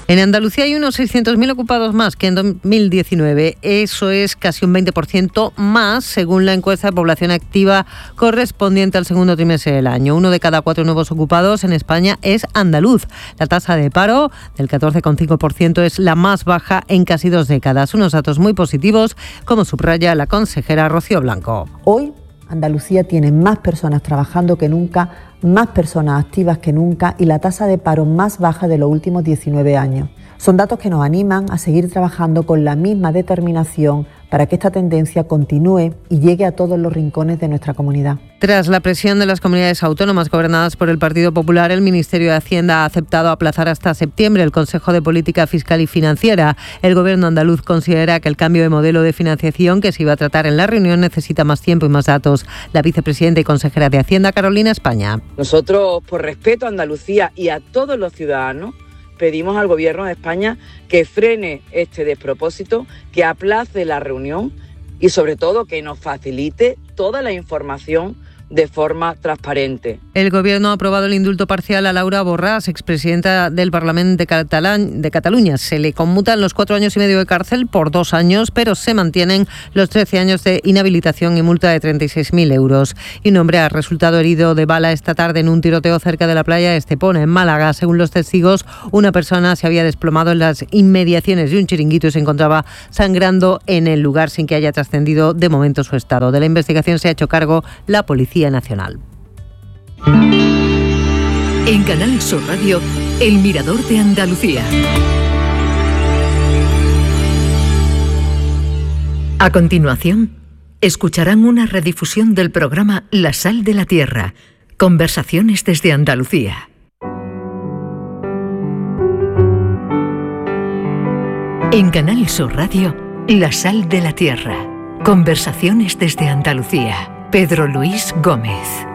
En Andalucía hay unos seiscientos mil ocupados más que en dos mil diecinueve. Eso es casi un veinte por ciento más, según la encuesta de población activa correspondiente al segundo trimestre del año. Uno de cada cuatro nuevos ocupados en España es andaluz. La tasa de paro del catorce coma cinco por ciento es la más baja en casi dos décadas. Unos datos muy positivos, como subraya la consejera Rocío Blanco. Hoy Andalucía tiene más personas trabajando que nunca, más personas activas que nunca y la tasa de paro más baja de los últimos diecinueve años. Son datos que nos animan a seguir trabajando con la misma determinación para que esta tendencia continúe y llegue a todos los rincones de nuestra comunidad. Tras la presión de las comunidades autónomas gobernadas por el Partido Popular, el Ministerio de Hacienda ha aceptado aplazar hasta septiembre el Consejo de Política Fiscal y Financiera. El Gobierno andaluz considera que el cambio de modelo de financiación que se iba a tratar en la reunión necesita más tiempo y más datos. La vicepresidenta y consejera de Hacienda, Carolina España. Nosotros, por respeto a Andalucía y a todos los ciudadanos, pedimos al Gobierno de España que frene este despropósito, que aplace la reunión y sobre todo que nos facilite toda la información de forma transparente. El Gobierno ha aprobado el indulto parcial a Laura Borràs, expresidenta del Parlamento de, Catalan- de Cataluña. Se le conmutan los cuatro años y medio de cárcel por dos años, pero se mantienen los trece años de inhabilitación y multa de treinta y seis mil euros. Y un hombre ha resultado herido de bala esta tarde en un tiroteo cerca de la playa de Estepona, en Málaga. Según los testigos, una persona se había desplomado en las inmediaciones de un chiringuito y se encontraba sangrando en el lugar sin que haya trascendido de momento su estado. De la investigación se ha hecho cargo la Policía Nacional. En Canal Sur Radio, El Mirador de Andalucía. A continuación, escucharán una redifusión del programa La Sal de la Tierra, conversaciones desde Andalucía. En Canal Sur Radio, La Sal de la Tierra, conversaciones desde Andalucía. Pedro Luis Gómez.